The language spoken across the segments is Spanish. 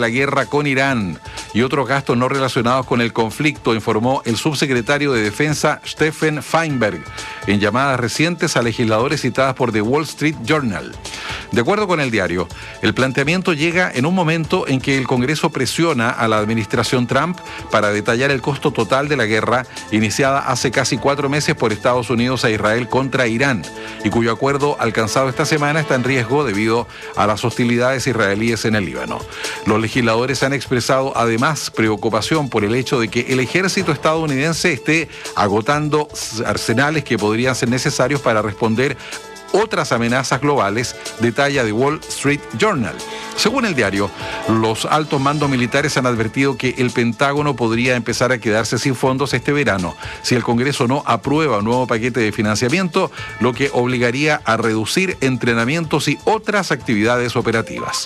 la guerra con Irán y otros gastos no relacionados con el conflicto, informó el subsecretario de Defensa Stephen Feinberg en llamadas recientes a legisladores citadas por The Wall Street Journal. De acuerdo con el diario, el planteamiento llega en un momento en que el Congreso presiona a la administración Trump para detallar el costo total de la guerra iniciada hace casi 4 meses por Estados Unidos a Israel contra Irán y cuyo acuerdo alcanzado esta semana está en riesgo debido a las hostilidades israelíes en el Líbano. Los legisladores han expresado además preocupación por el hecho de que el ejército estadounidense esté agotando arsenales que podrían ser necesarios para responder otras amenazas globales, detalla The Wall Street Journal. Según el diario, los altos mandos militares han advertido que el Pentágono podría empezar a quedarse sin fondos este verano si el Congreso no aprueba un nuevo paquete de financiamiento, lo que obligaría a reducir entrenamientos y otras actividades operativas.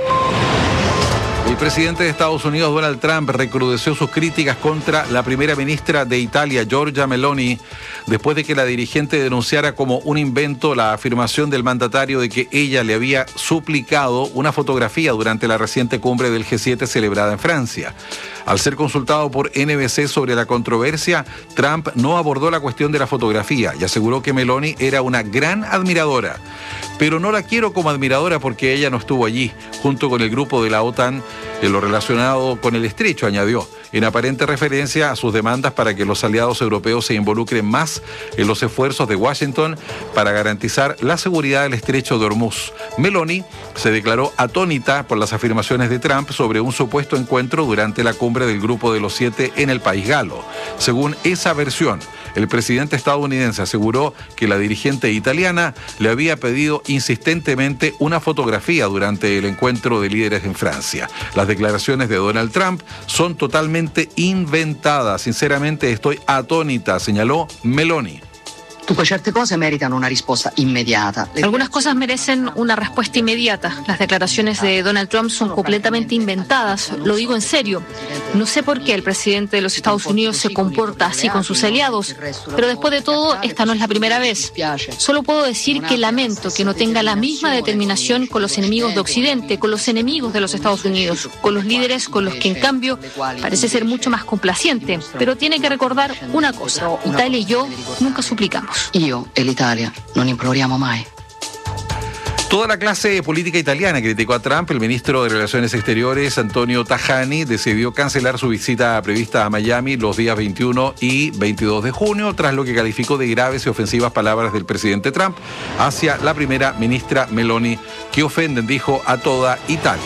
El presidente de Estados Unidos, Donald Trump, recrudeció sus críticas contra la primera ministra de Italia, Giorgia Meloni, después de que la dirigente denunciara como un invento la afirmación del mandatario de que ella le había suplicado una fotografía durante la reciente cumbre del G7 celebrada en Francia. Al ser consultado por NBC sobre la controversia, Trump no abordó la cuestión de la fotografía y aseguró que Meloni era una gran admiradora. Pero no la quiero como admiradora porque ella no estuvo allí, junto con el grupo de la OTAN, en lo relacionado con el estrecho, añadió, en aparente referencia a sus demandas para que los aliados europeos se involucren más en los esfuerzos de Washington para garantizar la seguridad del estrecho de Hormuz. Meloni se declaró atónita por las afirmaciones de Trump sobre un supuesto encuentro durante la cumbre del Grupo de los 7 en el país galo. Según esa versión, el presidente estadounidense aseguró que la dirigente italiana le había pedido insistentemente una fotografía durante el encuentro de líderes en Francia. Las declaraciones de Donald Trump son totalmente inventadas. Sinceramente estoy atónita, señaló Meloni. Certe cose meritano una risposta inmediata. Algunas cosas merecen una respuesta inmediata. Las declaraciones de Donald Trump son completamente inventadas. Lo digo en serio. No sé por qué el presidente de los Estados Unidos se comporta así con sus aliados, pero después de todo, esta no es la primera vez. Solo puedo decir que lamento que no tenga la misma determinación con los enemigos de Occidente, con los enemigos de los Estados Unidos, con los líderes con los que, en cambio, parece ser mucho más complaciente. Pero tiene que recordar una cosa: Italia y yo nunca suplicamos. Io e l'Italia non imploriamo mai. Toda la clase política italiana criticó a Trump. El ministro de Relaciones Exteriores, Antonio Tajani, decidió cancelar su visita prevista a Miami los días 21 y 22 de junio, tras lo que calificó de graves y ofensivas palabras del presidente Trump hacia la primera ministra Meloni, que ofenden, dijo, a toda Italia.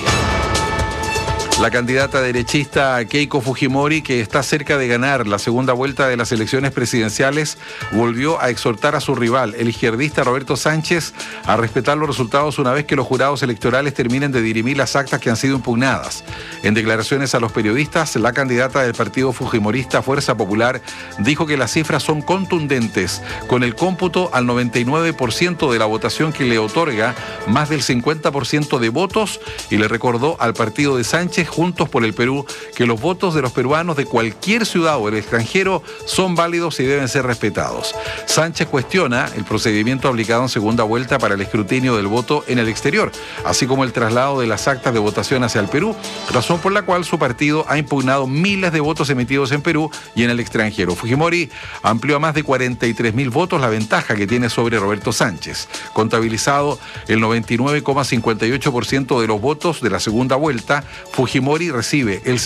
La candidata derechista Keiko Fujimori, que está cerca de ganar la segunda vuelta de las elecciones presidenciales, volvió a exhortar a su rival, el izquierdista Roberto Sánchez, a respetar los resultados una vez que los jurados electorales terminen de dirimir las actas que han sido impugnadas. En declaraciones a los periodistas, la candidata del partido fujimorista Fuerza Popular dijo que las cifras son contundentes, con el cómputo al 99% de la votación que le otorga más del 50% de votos, y le recordó al partido de Sánchez, Juntos por el Perú, que los votos de los peruanos de cualquier ciudad o el extranjero son válidos y deben ser respetados. Sánchez cuestiona el procedimiento aplicado en segunda vuelta para el escrutinio del voto en el exterior, así como el traslado de las actas de votación hacia el Perú, razón por la cual su partido ha impugnado miles de votos emitidos en Perú y en el extranjero. Fujimori amplió a más de 43.000 votos la ventaja que tiene sobre Roberto Sánchez. Contabilizado el 99,58% de los votos de la segunda vuelta, Fujimori recibe el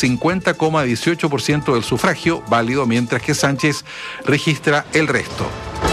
50,18% del sufragio válido, mientras que Sánchez registra el resto.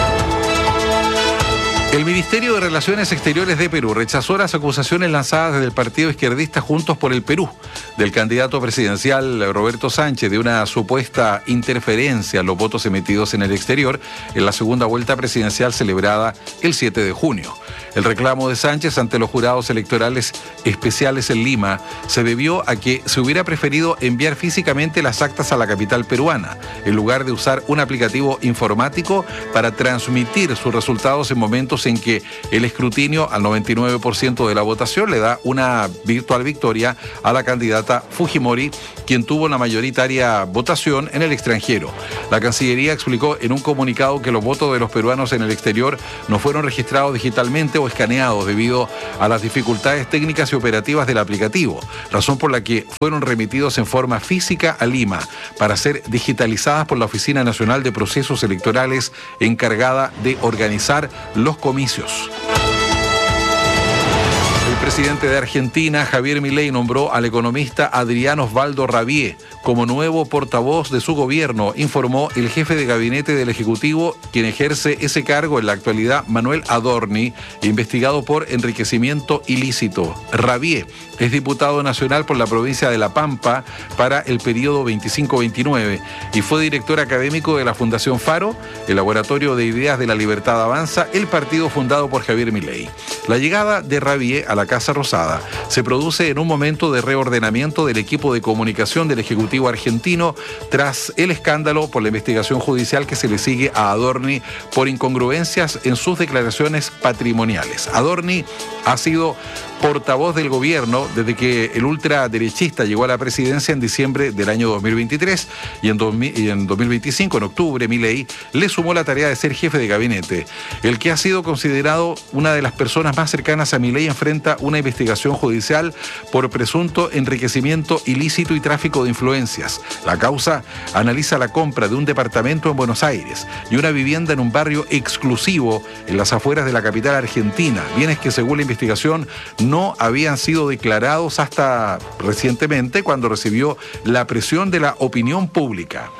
El Ministerio de Relaciones Exteriores de Perú rechazó las acusaciones lanzadas desde el partido izquierdista Juntos por el Perú del candidato presidencial Roberto Sánchez de una supuesta interferencia en los votos emitidos en el exterior en la segunda vuelta presidencial celebrada el 7 de junio. El reclamo de Sánchez ante los jurados electorales especiales en Lima se debió a que se hubiera preferido enviar físicamente las actas a la capital peruana, en lugar de usar un aplicativo informático para transmitir sus resultados en momentos en que el escrutinio al 99% de la votación le da una virtual victoria a la candidata Fujimori, quien tuvo una mayoritaria votación en el extranjero. La Cancillería explicó en un comunicado que los votos de los peruanos en el exterior no fueron registrados digitalmente o escaneados debido a las dificultades técnicas y operativas del aplicativo, razón por la que fueron remitidos en forma física a Lima para ser digitalizadas por la Oficina Nacional de Procesos Electorales encargada de organizar los comicios. El presidente de Argentina, Javier Milei, nombró al economista Adrián Osvaldo Rabié como nuevo portavoz de su gobierno, informó el jefe de gabinete del Ejecutivo, quien ejerce ese cargo en la actualidad, Manuel Adorni, investigado por enriquecimiento ilícito. Rabié es diputado nacional por la provincia de La Pampa para el periodo 25-29 y fue director académico de la Fundación Faro, el Laboratorio de Ideas de la Libertad Avanza, el partido fundado por Javier Milei. La llegada de Rabié a la Casa Rosada se produce en un momento de reordenamiento del equipo de comunicación del Ejecutivo argentino tras el escándalo por la investigación judicial que se le sigue a Adorni por incongruencias en sus declaraciones patrimoniales. Adorni ha sido portavoz del gobierno desde que el ultraderechista llegó a la presidencia en diciembre del año 2023 y en 2025, en octubre, Milei le sumó la tarea de ser jefe de gabinete. El que ha sido considerado una de las personas más cercanas a Milei enfrenta una investigación judicial por presunto enriquecimiento ilícito y tráfico de influencias. La causa analiza la compra de un departamento en Buenos Aires y una vivienda en un barrio exclusivo en las afueras de la capital argentina, bienes que según la investigación no habían sido declarados hasta recientemente, cuando recibió la presión de la opinión pública.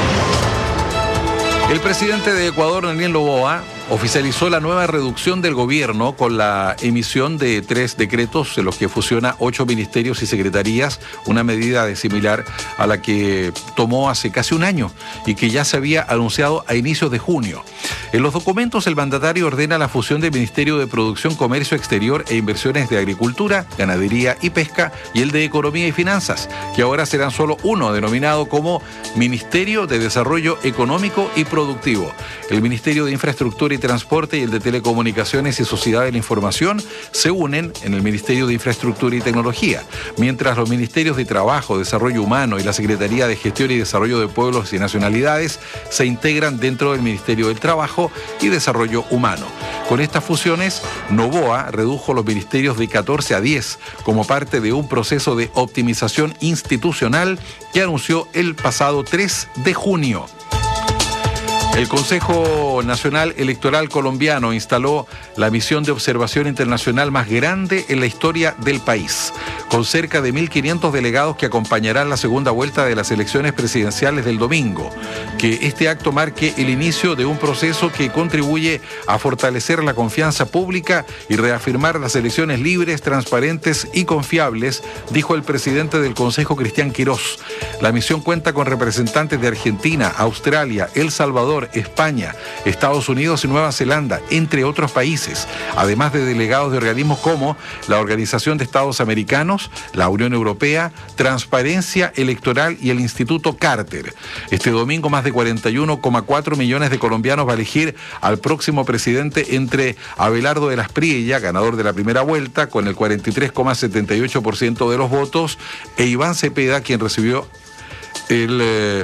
El presidente de Ecuador, Daniel Noboa, oficializó la nueva reducción del gobierno con la emisión de 3 decretos en los que fusiona 8 ministerios y secretarías, una medida similar a la que tomó hace casi un año y que ya se había anunciado a inicios de junio. En los documentos, el mandatario ordena la fusión del Ministerio de Producción, Comercio Exterior e Inversiones de Agricultura, Ganadería y Pesca y el de Economía y Finanzas, que ahora serán solo uno, denominado como Ministerio de Desarrollo Económico y Productivo. El Ministerio de Infraestructura y Transporte y el de Telecomunicaciones y Sociedad de la Información se unen en el Ministerio de Infraestructura y Tecnología, mientras los Ministerios de Trabajo, Desarrollo Humano y la Secretaría de Gestión y Desarrollo de Pueblos y Nacionalidades se integran dentro del Ministerio del Trabajo y Desarrollo Humano. Con estas fusiones, Noboa redujo los ministerios de 14 a 10 como parte de un proceso de optimización institucional que anunció el pasado 3 de junio. El Consejo Nacional Electoral colombiano instaló la misión de observación internacional más grande en la historia del país, con cerca de 1.500 delegados que acompañarán la segunda vuelta de las elecciones presidenciales del domingo. Que este acto marque el inicio de un proceso que contribuye a fortalecer la confianza pública y reafirmar las elecciones libres, transparentes y confiables, dijo el presidente del Consejo, Cristian Quirós. La misión cuenta con representantes de Argentina, Australia, El Salvador, España, Estados Unidos y Nueva Zelanda, entre otros países, además de delegados de organismos como la Organización de Estados Americanos, la Unión Europea, Transparencia Electoral y el Instituto Carter. Este domingo más de 41,4 millones de colombianos va a elegir al próximo presidente entre Abelardo de las Priella, ganador de la primera vuelta, con el 43,78% de los votos, e Iván Cepeda, quien recibió el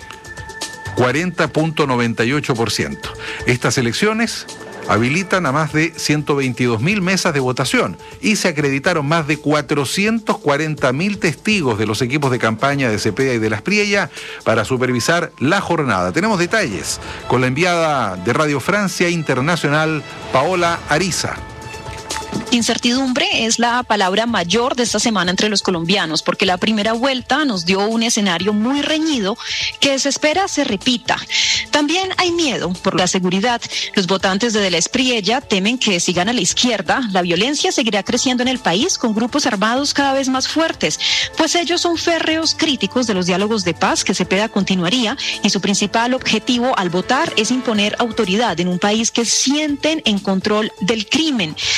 40,98%. Estas elecciones habilitan a más de 122.000 mesas de votación y se acreditaron más de 440.000 testigos de los equipos de campaña de Cepeda y de las Priella para supervisar la jornada. Tenemos detalles con la enviada de Radio Francia Internacional, Paola Ariza. Incertidumbre es la palabra mayor de esta semana entre los colombianos, porque la primera vuelta nos dio un escenario muy reñido que se espera se repita. También hay miedo por la seguridad. Los votantes de las Priella temen que si gana la izquierda, la violencia seguirá creciendo en el país con grupos armados cada vez más fuertes, pues ellos son férreos críticos de los diálogos de paz que Cepeda continuaría, y su principal objetivo al votar es imponer autoridad en un país que sienten en control del crimen. También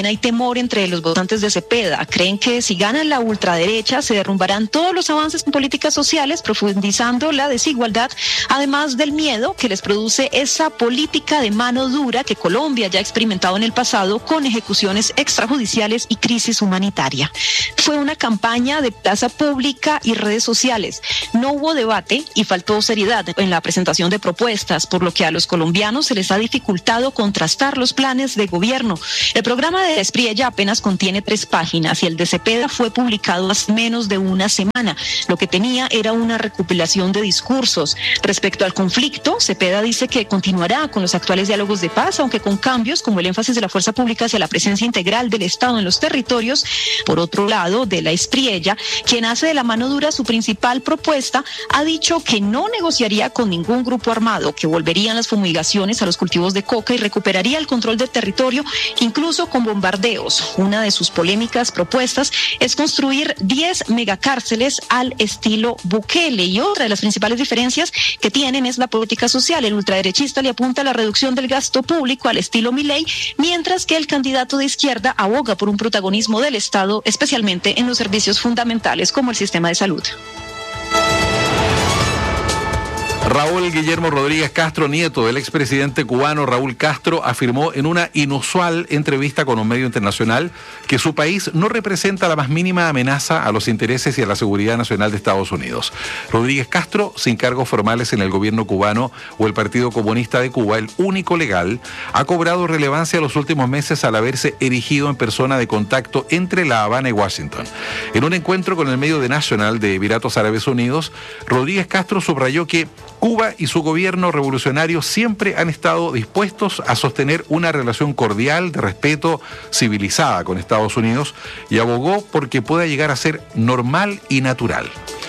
también hay temor entre los votantes de Cepeda. Creen que si gana la ultraderecha se derrumbarán todos los avances en políticas sociales, profundizando la desigualdad, además del miedo que les produce esa política de mano dura que Colombia ya ha experimentado en el pasado con ejecuciones extrajudiciales y crisis humanitaria. Fue una campaña de plaza pública y redes sociales. No hubo debate y faltó seriedad en la presentación de propuestas, por lo que a los colombianos se les ha dificultado contrastar los planes de gobierno. El programa de Espriella apenas contiene 3 páginas y el de Cepeda fue publicado hace menos de una semana. Lo que tenía era una recopilación de discursos. Respecto al conflicto, Cepeda dice que continuará con los actuales diálogos de paz, aunque con cambios como el énfasis de la fuerza pública hacia la presencia integral del Estado en los territorios. Por otro lado, de la Espriella, quien hace de la mano dura su principal propuesta, ha dicho que no negociaría con ningún grupo armado, que volverían las fumigaciones a los cultivos de coca y recuperaría el control del territorio, incluso con bombardeos. Una de sus polémicas propuestas es construir 10 megacárceles al estilo Bukele, y otra de las principales diferencias que tienen es la política social. El ultraderechista le apunta a la reducción del gasto público al estilo Milei, mientras que el candidato de izquierda aboga por un protagonismo del Estado, especialmente en los servicios fundamentales como el sistema de salud. Raúl Guillermo Rodríguez Castro, nieto del expresidente cubano Raúl Castro, afirmó en una inusual entrevista con un medio internacional que su país no representa la más mínima amenaza a los intereses y a la seguridad nacional de Estados Unidos. Rodríguez Castro, sin cargos formales en el gobierno cubano o el Partido Comunista de Cuba, el único legal, ha cobrado relevancia en los últimos meses al haberse erigido en persona de contacto entre La Habana y Washington. En un encuentro con el medio The National de Emiratos Árabes Unidos, Rodríguez Castro subrayó que Cuba y su gobierno revolucionario siempre han estado dispuestos a sostener una relación cordial, de respeto, civilizada con Estados Unidos, y abogó porque pueda llegar a ser normal y natural.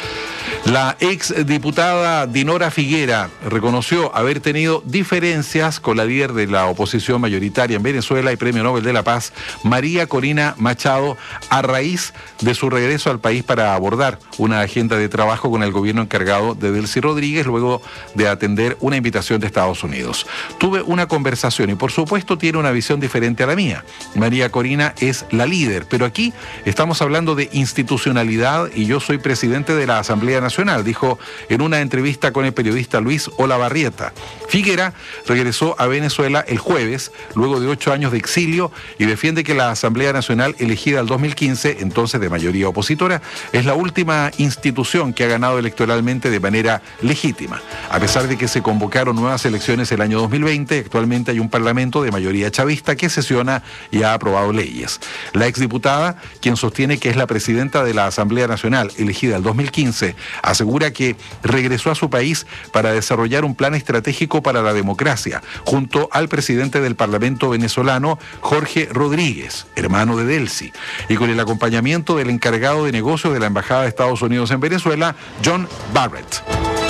La exdiputada Dinora Figuera reconoció haber tenido diferencias con la líder de la oposición mayoritaria en Venezuela y Premio Nobel de la Paz, María Corina Machado, a raíz de su regreso al país para abordar una agenda de trabajo con el gobierno encargado de Delcy Rodríguez, luego de atender una invitación de Estados Unidos. Tuve una conversación y por supuesto tiene una visión diferente a la mía. María Corina es la líder, pero aquí estamos hablando de institucionalidad y yo soy presidente de la Asamblea Nacional, dijo en una entrevista con el periodista Luis Olavarrieta. Figuera regresó a Venezuela el jueves, luego de 8 años de exilio, y defiende que la Asamblea Nacional, elegida el 2015, entonces de mayoría opositora, es la última institución que ha ganado electoralmente de manera legítima. A pesar de que se convocaron nuevas elecciones el año 2020, actualmente hay un parlamento de mayoría chavista que sesiona y ha aprobado leyes. La exdiputada, quien sostiene que es la presidenta de la Asamblea Nacional, elegida el 2015, asegura que regresó a su país para desarrollar un plan estratégico para la democracia, junto al presidente del Parlamento venezolano, Jorge Rodríguez, hermano de Delcy, y con el acompañamiento del encargado de negocios de la Embajada de Estados Unidos en Venezuela, John Barrett.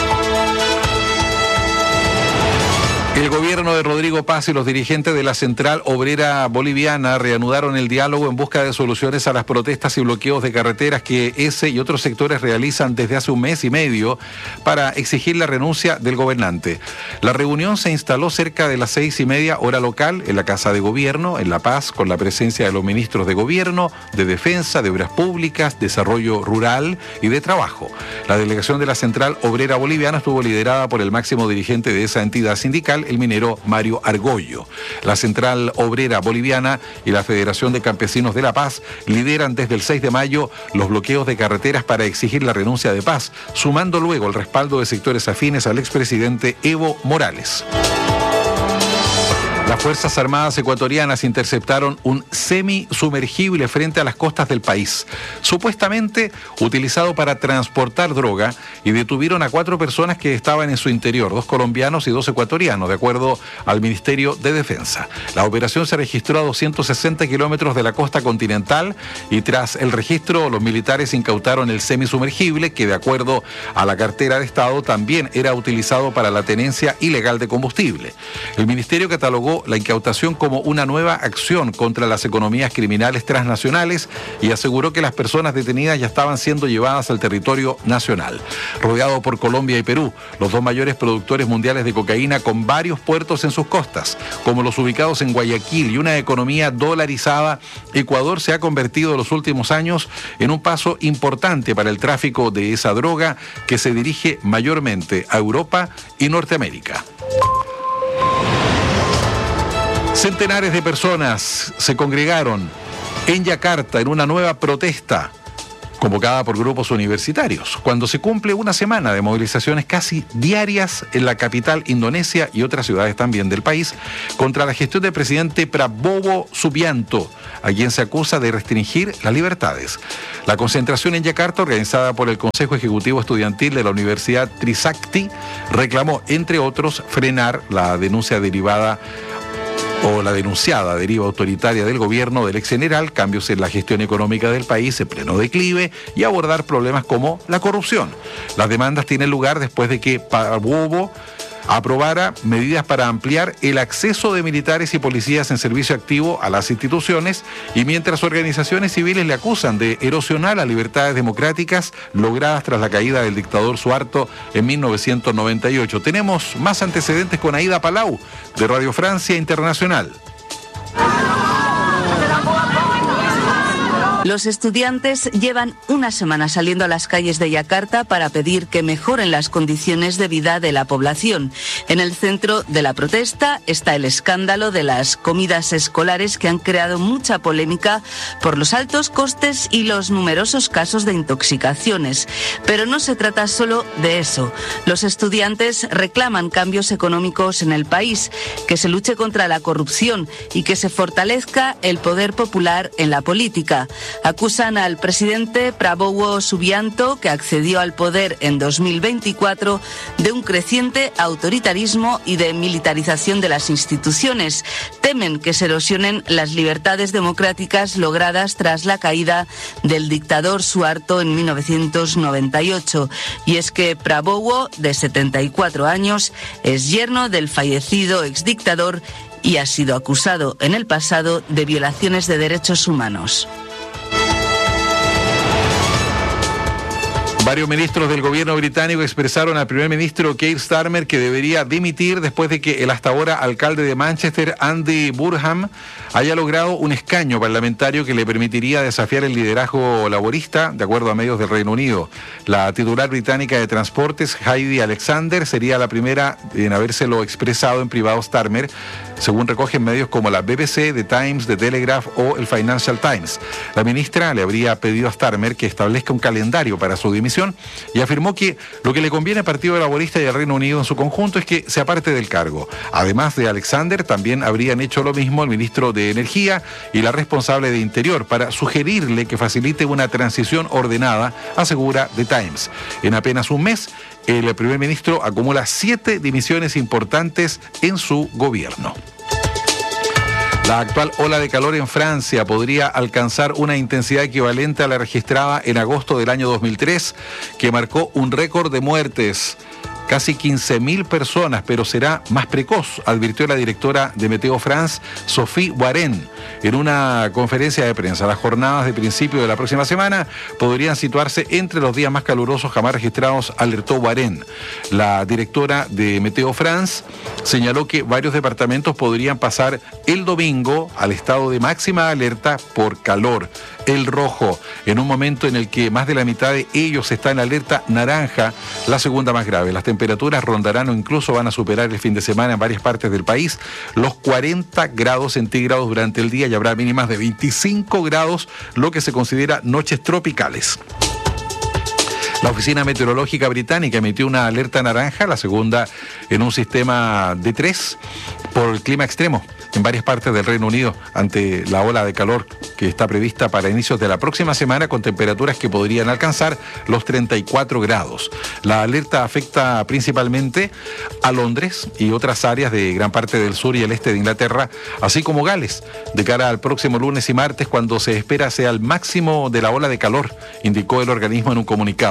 El gobierno de Rodrigo Paz y los dirigentes de la Central Obrera Boliviana reanudaron el diálogo en busca de soluciones a las protestas y bloqueos de carreteras que ese y otros sectores realizan desde hace un mes y medio para exigir la renuncia del gobernante. La reunión se instaló cerca de las 6:30 hora local en la Casa de Gobierno, en La Paz, con la presencia de los ministros de Gobierno, de Defensa, de Obras Públicas, Desarrollo Rural y de Trabajo. La delegación de la Central Obrera Boliviana estuvo liderada por el máximo dirigente de esa entidad sindical, el minero Mario Argollo. La Central Obrera Boliviana y la Federación de Campesinos de La Paz lideran desde el 6 de mayo los bloqueos de carreteras para exigir la renuncia de Paz, sumando luego el respaldo de sectores afines al expresidente Evo Morales. Las Fuerzas Armadas ecuatorianas interceptaron un semisumergible frente a las costas del país, supuestamente utilizado para transportar droga, y detuvieron a 4 personas que estaban en su interior, 2 colombianos y 2 ecuatorianos, de acuerdo al Ministerio de Defensa. La operación se registró a 260 kilómetros de la costa continental y tras el registro los militares incautaron el semisumergible que, de acuerdo a la cartera de Estado, también era utilizado para la tenencia ilegal de combustible. El Ministerio catalogó calificó la incautación como una nueva acción contra las economías criminales transnacionales y aseguró que las personas detenidas ya estaban siendo llevadas al territorio nacional. Rodeado por Colombia y Perú, los dos mayores productores mundiales de cocaína con varios puertos en sus costas, como los ubicados en Guayaquil y una economía dolarizada, Ecuador se ha convertido en los últimos años en un paso importante para el tráfico de esa droga que se dirige mayormente a Europa y Norteamérica. Centenares de personas se congregaron en Yakarta en una nueva protesta convocada por grupos universitarios, cuando se cumple una semana de movilizaciones casi diarias en la capital Indonesia y otras ciudades también del país, contra la gestión del presidente Prabowo Subianto, a quien se acusa de restringir las libertades. La concentración en Yakarta, organizada por el Consejo Ejecutivo Estudiantil de la Universidad Trisakti, reclamó, entre otros, frenar la denuncia derivada o la denunciada deriva autoritaria del gobierno del ex general, cambios en la gestión económica del país en pleno declive y abordar problemas como la corrupción. Las demandas tienen lugar después de que Prabowo aprobara medidas para ampliar el acceso de militares y policías en servicio activo a las instituciones, y mientras organizaciones civiles le acusan de erosionar las libertades democráticas logradas tras la caída del dictador Suharto en 1998. Tenemos más antecedentes con Aida Palau, de Radio Francia Internacional. Los estudiantes llevan una semana saliendo a las calles de Yakarta para pedir que mejoren las condiciones de vida de la población. En el centro de la protesta está el escándalo de las comidas escolares, que han creado mucha polémica por los altos costes y los numerosos casos de intoxicaciones. Pero no se trata solo de eso. Los estudiantes reclaman cambios económicos en el país, que se luche contra la corrupción y que se fortalezca el poder popular en la política. Acusan al presidente Prabowo Subianto, que accedió al poder en 2024, de un creciente autoritarismo y de militarización de las instituciones. Temen que se erosionen las libertades democráticas logradas tras la caída del dictador Suharto en 1998. Y es que Prabowo, de 74 años, es yerno del fallecido exdictador y ha sido acusado en el pasado de violaciones de derechos humanos. Varios ministros del gobierno británico expresaron al primer ministro Keir Starmer que debería dimitir después de que el hasta ahora alcalde de Manchester, Andy Burnham, haya logrado un escaño parlamentario que le permitiría desafiar el liderazgo laborista, de acuerdo a medios del Reino Unido. La titular británica de Transportes, Heidi Alexander, sería la primera en habérselo expresado en privado Starmer, según recogen medios como la BBC, The Times, The Telegraph o el Financial Times. La ministra le habría pedido a Starmer que establezca un calendario para su dimisión y afirmó que lo que le conviene al Partido Laborista y al Reino Unido en su conjunto es que se aparte del cargo. Además de Alexander, también habrían hecho lo mismo el ministro de Energía y la responsable de Interior para sugerirle que facilite una transición ordenada, asegura The Times. En apenas un mes, el primer ministro acumula 7 dimisiones importantes en su gobierno. La actual ola de calor en Francia podría alcanzar una intensidad equivalente a la registrada en agosto del año 2003, que marcó un récord de muertes. Casi 15.000 personas, pero será más precoz, advirtió la directora de Meteo France, Sophie Warren, en una conferencia de prensa. Las jornadas de principio de la próxima semana podrían situarse entre los días más calurosos jamás registrados, alertó Warren. La directora de Meteo France señaló que varios departamentos podrían pasar el domingo al estado de máxima alerta por calor, el rojo, en un momento en el que más de la mitad de ellos está en alerta naranja, la segunda más grave. Las temperaturas rondarán o incluso van a superar el fin de semana en varias partes del país los 40 grados centígrados durante el día y habrá mínimas de 25 grados, lo que se considera noches tropicales. La Oficina Meteorológica Británica emitió una alerta naranja, la segunda en un sistema de 3, por el clima extremo en varias partes del Reino Unido ante la ola de calor que está prevista para inicios de la próxima semana, con temperaturas que podrían alcanzar los 34 grados. La alerta afecta principalmente a Londres y otras áreas de gran parte del sur y el este de Inglaterra, así como Gales, de cara al próximo lunes y martes, cuando se espera sea el máximo de la ola de calor, indicó el organismo en un comunicado.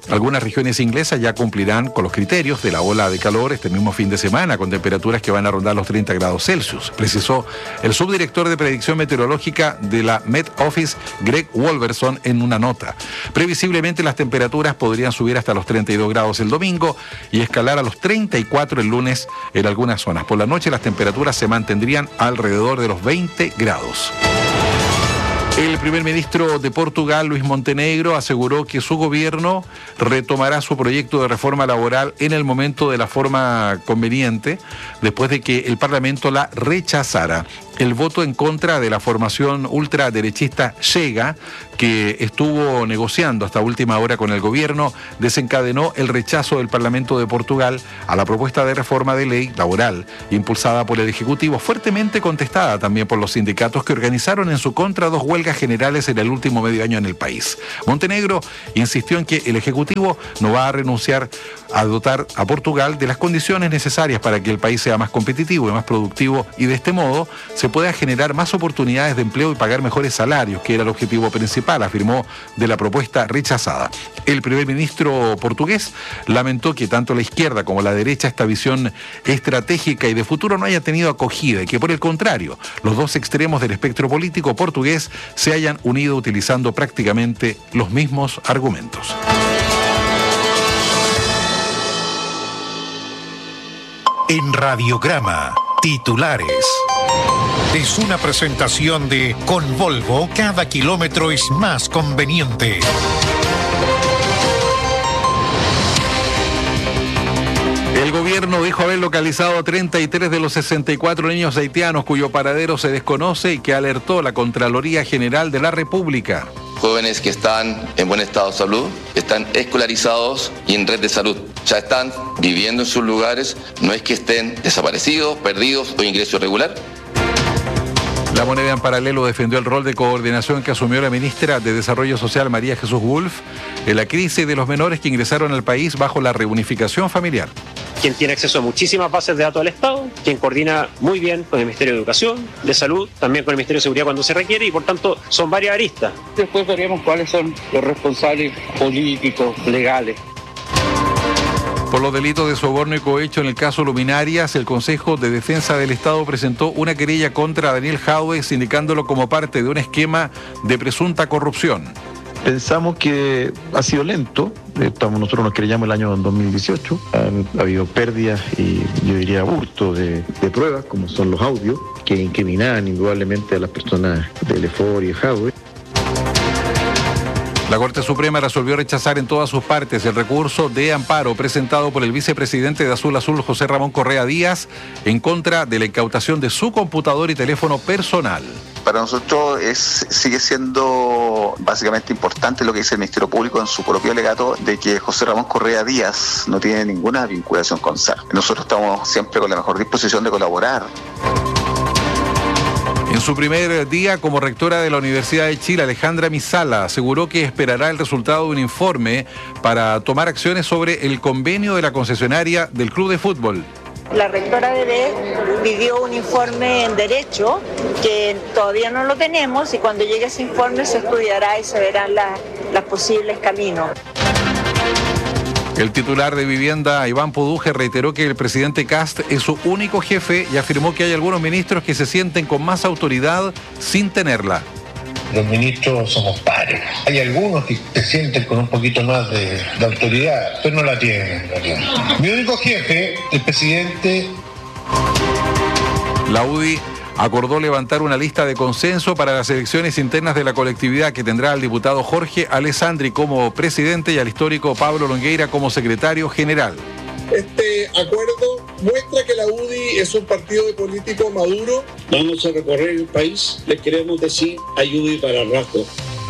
Algunas regiones inglesas ya cumplirán con los criterios de la ola de calor este mismo fin de semana, con temperaturas que van a rondar los 30 grados Celsius, precisó el subdirector de predicción meteorológica de la Met Office, Greg Wolverson, en una nota. Previsiblemente las temperaturas podrían subir hasta los 32 grados el domingo y escalar a los 34 el lunes en algunas zonas. Por la noche las temperaturas se mantendrían alrededor de los 20 grados. El primer ministro de Portugal, Luís Montenegro, aseguró que su gobierno retomará su proyecto de reforma laboral en el momento de la forma conveniente, después de que el Parlamento la rechazara. El voto en contra de la formación ultraderechista Chega, que estuvo negociando hasta última hora con el gobierno, desencadenó el rechazo del Parlamento de Portugal a la propuesta de reforma de ley laboral, impulsada por el Ejecutivo, fuertemente contestada también por los sindicatos que organizaron en su contra 2 huelgas generales en el último medio año en el país. Montenegro insistió en que el Ejecutivo no va a renunciar a dotar a Portugal de las condiciones necesarias para que el país sea más competitivo y más productivo, y de este modo se pueda generar más oportunidades de empleo y pagar mejores salarios, que era el objetivo principal, afirmó, de la propuesta rechazada. El primer ministro portugués lamentó que tanto la izquierda como la derecha esta visión estratégica y de futuro no haya tenido acogida y que, por el contrario, los dos extremos del espectro político portugués se hayan unido utilizando prácticamente los mismos argumentos. En Radiograma, titulares. Es una presentación de Con Volvo, cada kilómetro es más conveniente. El gobierno dijo haber localizado a 33 de los 64 niños haitianos cuyo paradero se desconoce y que alertó la Contraloría General de la República. Jóvenes que están en buen estado de salud, están escolarizados y en red de salud. Ya están viviendo en sus lugares, no es que estén desaparecidos, perdidos o ingreso irregular. La Moneda en Paralelo defendió el rol de coordinación que asumió la ministra de Desarrollo Social, María Jesús Wolf, en la crisis de los menores que ingresaron al país bajo la reunificación familiar. Quien tiene acceso a muchísimas bases de datos del Estado, quien coordina muy bien con el Ministerio de Educación, de Salud, también con el Ministerio de Seguridad cuando se requiere, y por tanto son varias aristas. Después veremos cuáles son los responsables políticos, legales. Por los delitos de soborno y cohecho en el caso Luminarias, el Consejo de Defensa del Estado presentó una querella contra Daniel Jadwe, indicándolo como parte de un esquema de presunta corrupción. Pensamos que ha sido lento. Nosotros nos querellamos el año 2018. Ha habido pérdidas y yo diría hurto de pruebas, como son los audios, que incriminaban indudablemente a las personas del EFOR y Jadwe. La Corte Suprema resolvió rechazar en todas sus partes el recurso de amparo presentado por el vicepresidente de Azul Azul, José Ramón Correa Díaz, en contra de la incautación de su computador y teléfono personal. Para nosotros sigue siendo básicamente importante lo que dice el Ministerio Público en su propio alegato de que José Ramón Correa Díaz no tiene ninguna vinculación con SAR. Nosotros estamos siempre con la mejor disposición de colaborar. En su primer día como rectora de la Universidad de Chile, Alejandra Misala aseguró que esperará el resultado de un informe para tomar acciones sobre el convenio de la concesionaria del club de fútbol. La rectora de DEC pidió un informe en Derecho que todavía no lo tenemos, y cuando llegue ese informe se estudiará y se verán los posibles caminos. El titular de Vivienda, Iván Poduje, reiteró que el presidente Kast es su único jefe y afirmó que hay algunos ministros que se sienten con más autoridad sin tenerla. Los ministros somos pares. Hay algunos que se sienten con un poquito más de autoridad, pero no la tienen. Mi único jefe, el presidente. La UDI acordó levantar una lista de consenso para las elecciones internas de la colectividad que tendrá al diputado Jorge Alessandri como presidente y al histórico Pablo Longueira como secretario general. Este acuerdo muestra que la UDI es un partido político maduro. Vamos a recorrer el país, les queremos decir, hay UDI para el rato.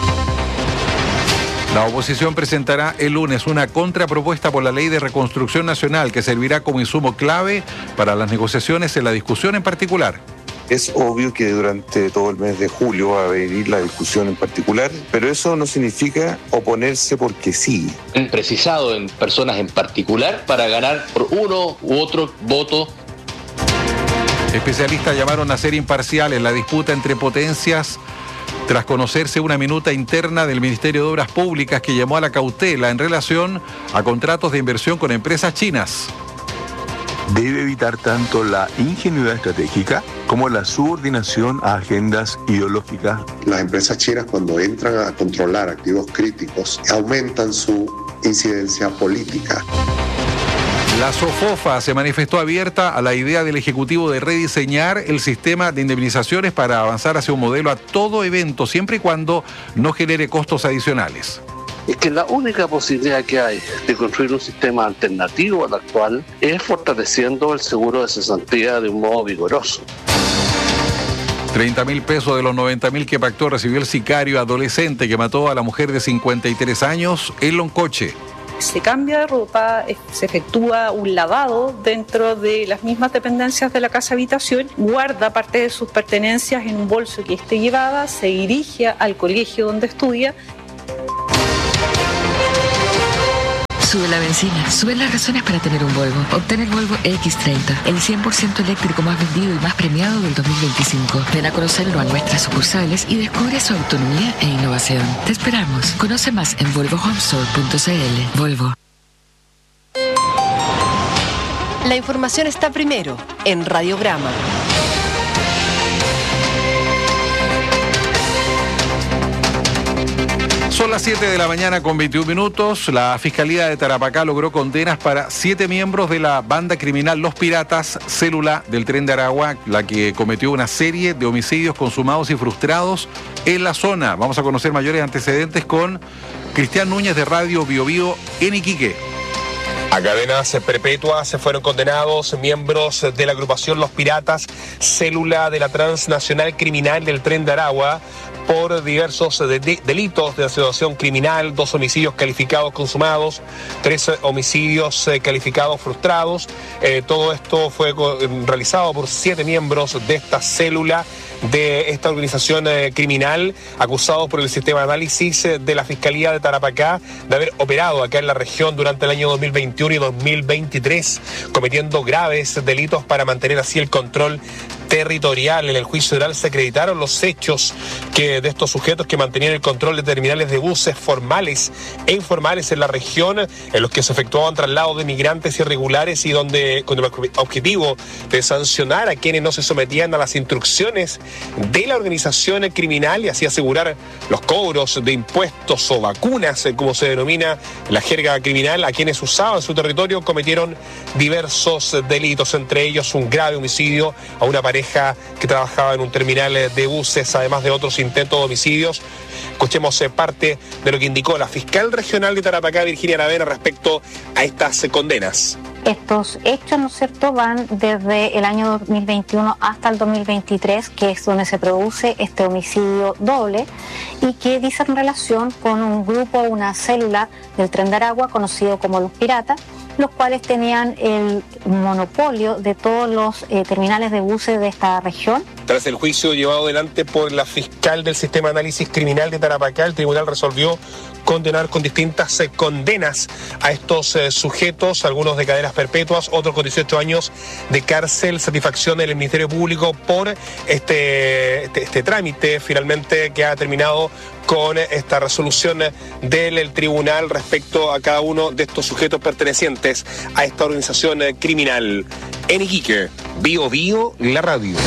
La oposición presentará el lunes una contrapropuesta por la Ley de Reconstrucción Nacional que servirá como insumo clave para las negociaciones en la discusión en particular. Es obvio que durante todo el mes de julio va a venir la discusión en particular, pero eso no significa oponerse porque sí. Precisado en personas en particular para ganar por uno u otro voto. Especialistas llamaron a ser imparciales la disputa entre potencias tras conocerse una minuta interna del Ministerio de Obras Públicas que llamó a la cautela en relación a contratos de inversión con empresas chinas. Debe evitar tanto la ingenuidad estratégica como la subordinación a agendas ideológicas. Las empresas chinas, cuando entran a controlar activos críticos, aumentan su incidencia política. La SOFOFA se manifestó abierta a la idea del Ejecutivo de rediseñar el sistema de indemnizaciones para avanzar hacia un modelo a todo evento, siempre y cuando no genere costos adicionales. Es que la única posibilidad que hay de construir un sistema alternativo al actual es fortaleciendo el seguro de cesantía de un modo vigoroso. 30.000 pesos de los 90.000 que pactó recibió el sicario adolescente que mató a la mujer de 53 años en Loncoche. Se cambia de ropa, se efectúa un lavado dentro de las mismas dependencias de la casa habitación, guarda parte de sus pertenencias en un bolso que esté llevada, se dirige al colegio donde estudia. Sube la benzina, suben las razones para tener un Volvo. Obtén el Volvo X30, el 100% eléctrico más vendido y más premiado del 2025. Ven a conocerlo a nuestras sucursales y descubre su autonomía e innovación. Te esperamos. Conoce más en volvohomestore.cl. Volvo. La información está primero en Radiograma. Son las 7 de la mañana con 21 minutos. La Fiscalía de Tarapacá logró condenas para 7 miembros de la banda criminal Los Piratas, célula del Tren de Aragua, la que cometió una serie de homicidios consumados y frustrados en la zona. Vamos a conocer mayores antecedentes con Cristian Núñez de Radio Bio Bio en Iquique. A cadenas perpetuas se fueron condenados miembros de la agrupación Los Piratas, célula de la transnacional criminal del Tren de Aragua, por diversos delitos de asociación criminal, 2 homicidios calificados consumados, 3 homicidios calificados frustrados. Todo esto fue realizado por 7 miembros de esta célula, de esta organización criminal, acusados por el sistema de análisis de la Fiscalía de Tarapacá de haber operado acá en la región durante el año 2021 y 2023, cometiendo graves delitos para mantener así el control territorial. En el juicio oral se acreditaron los hechos de estos sujetos que mantenían el control de terminales de buses formales e informales en la región, en los que se efectuaban traslados de migrantes irregulares y donde, con el objetivo de sancionar a quienes no se sometían a las instrucciones de la organización criminal y así asegurar los cobros de impuestos o vacunas, como se denomina la jerga criminal, a quienes usaban su territorio, cometieron diversos delitos, entre ellos un grave homicidio a una pareja que trabajaba en un terminal de buses, además de otros intentos de homicidios. Escuchemos parte de lo que indicó la fiscal regional de Tarapacá, Virginia Aravena, respecto a estas condenas. Estos hechos, ¿no es cierto?, van desde el año 2021 hasta el 2023, que es donde se produce este homicidio doble y que dice en relación con un grupo, una célula del Tren de Aragua conocido como Los Piratas, los cuales tenían el monopolio de todos los terminales de buses de esta región. Tras el juicio llevado adelante por la fiscal del Sistema de Análisis Criminal de Tarapacá, el tribunal resolvió condenar con distintas condenas a estos sujetos, algunos de cadenas perpetuas, otros con 18 años de cárcel, satisfacción del Ministerio Público por este trámite finalmente que ha terminado con esta resolución del tribunal respecto a cada uno de estos sujetos pertenecientes a esta organización criminal. En Iquique, Bio Bio, la radio.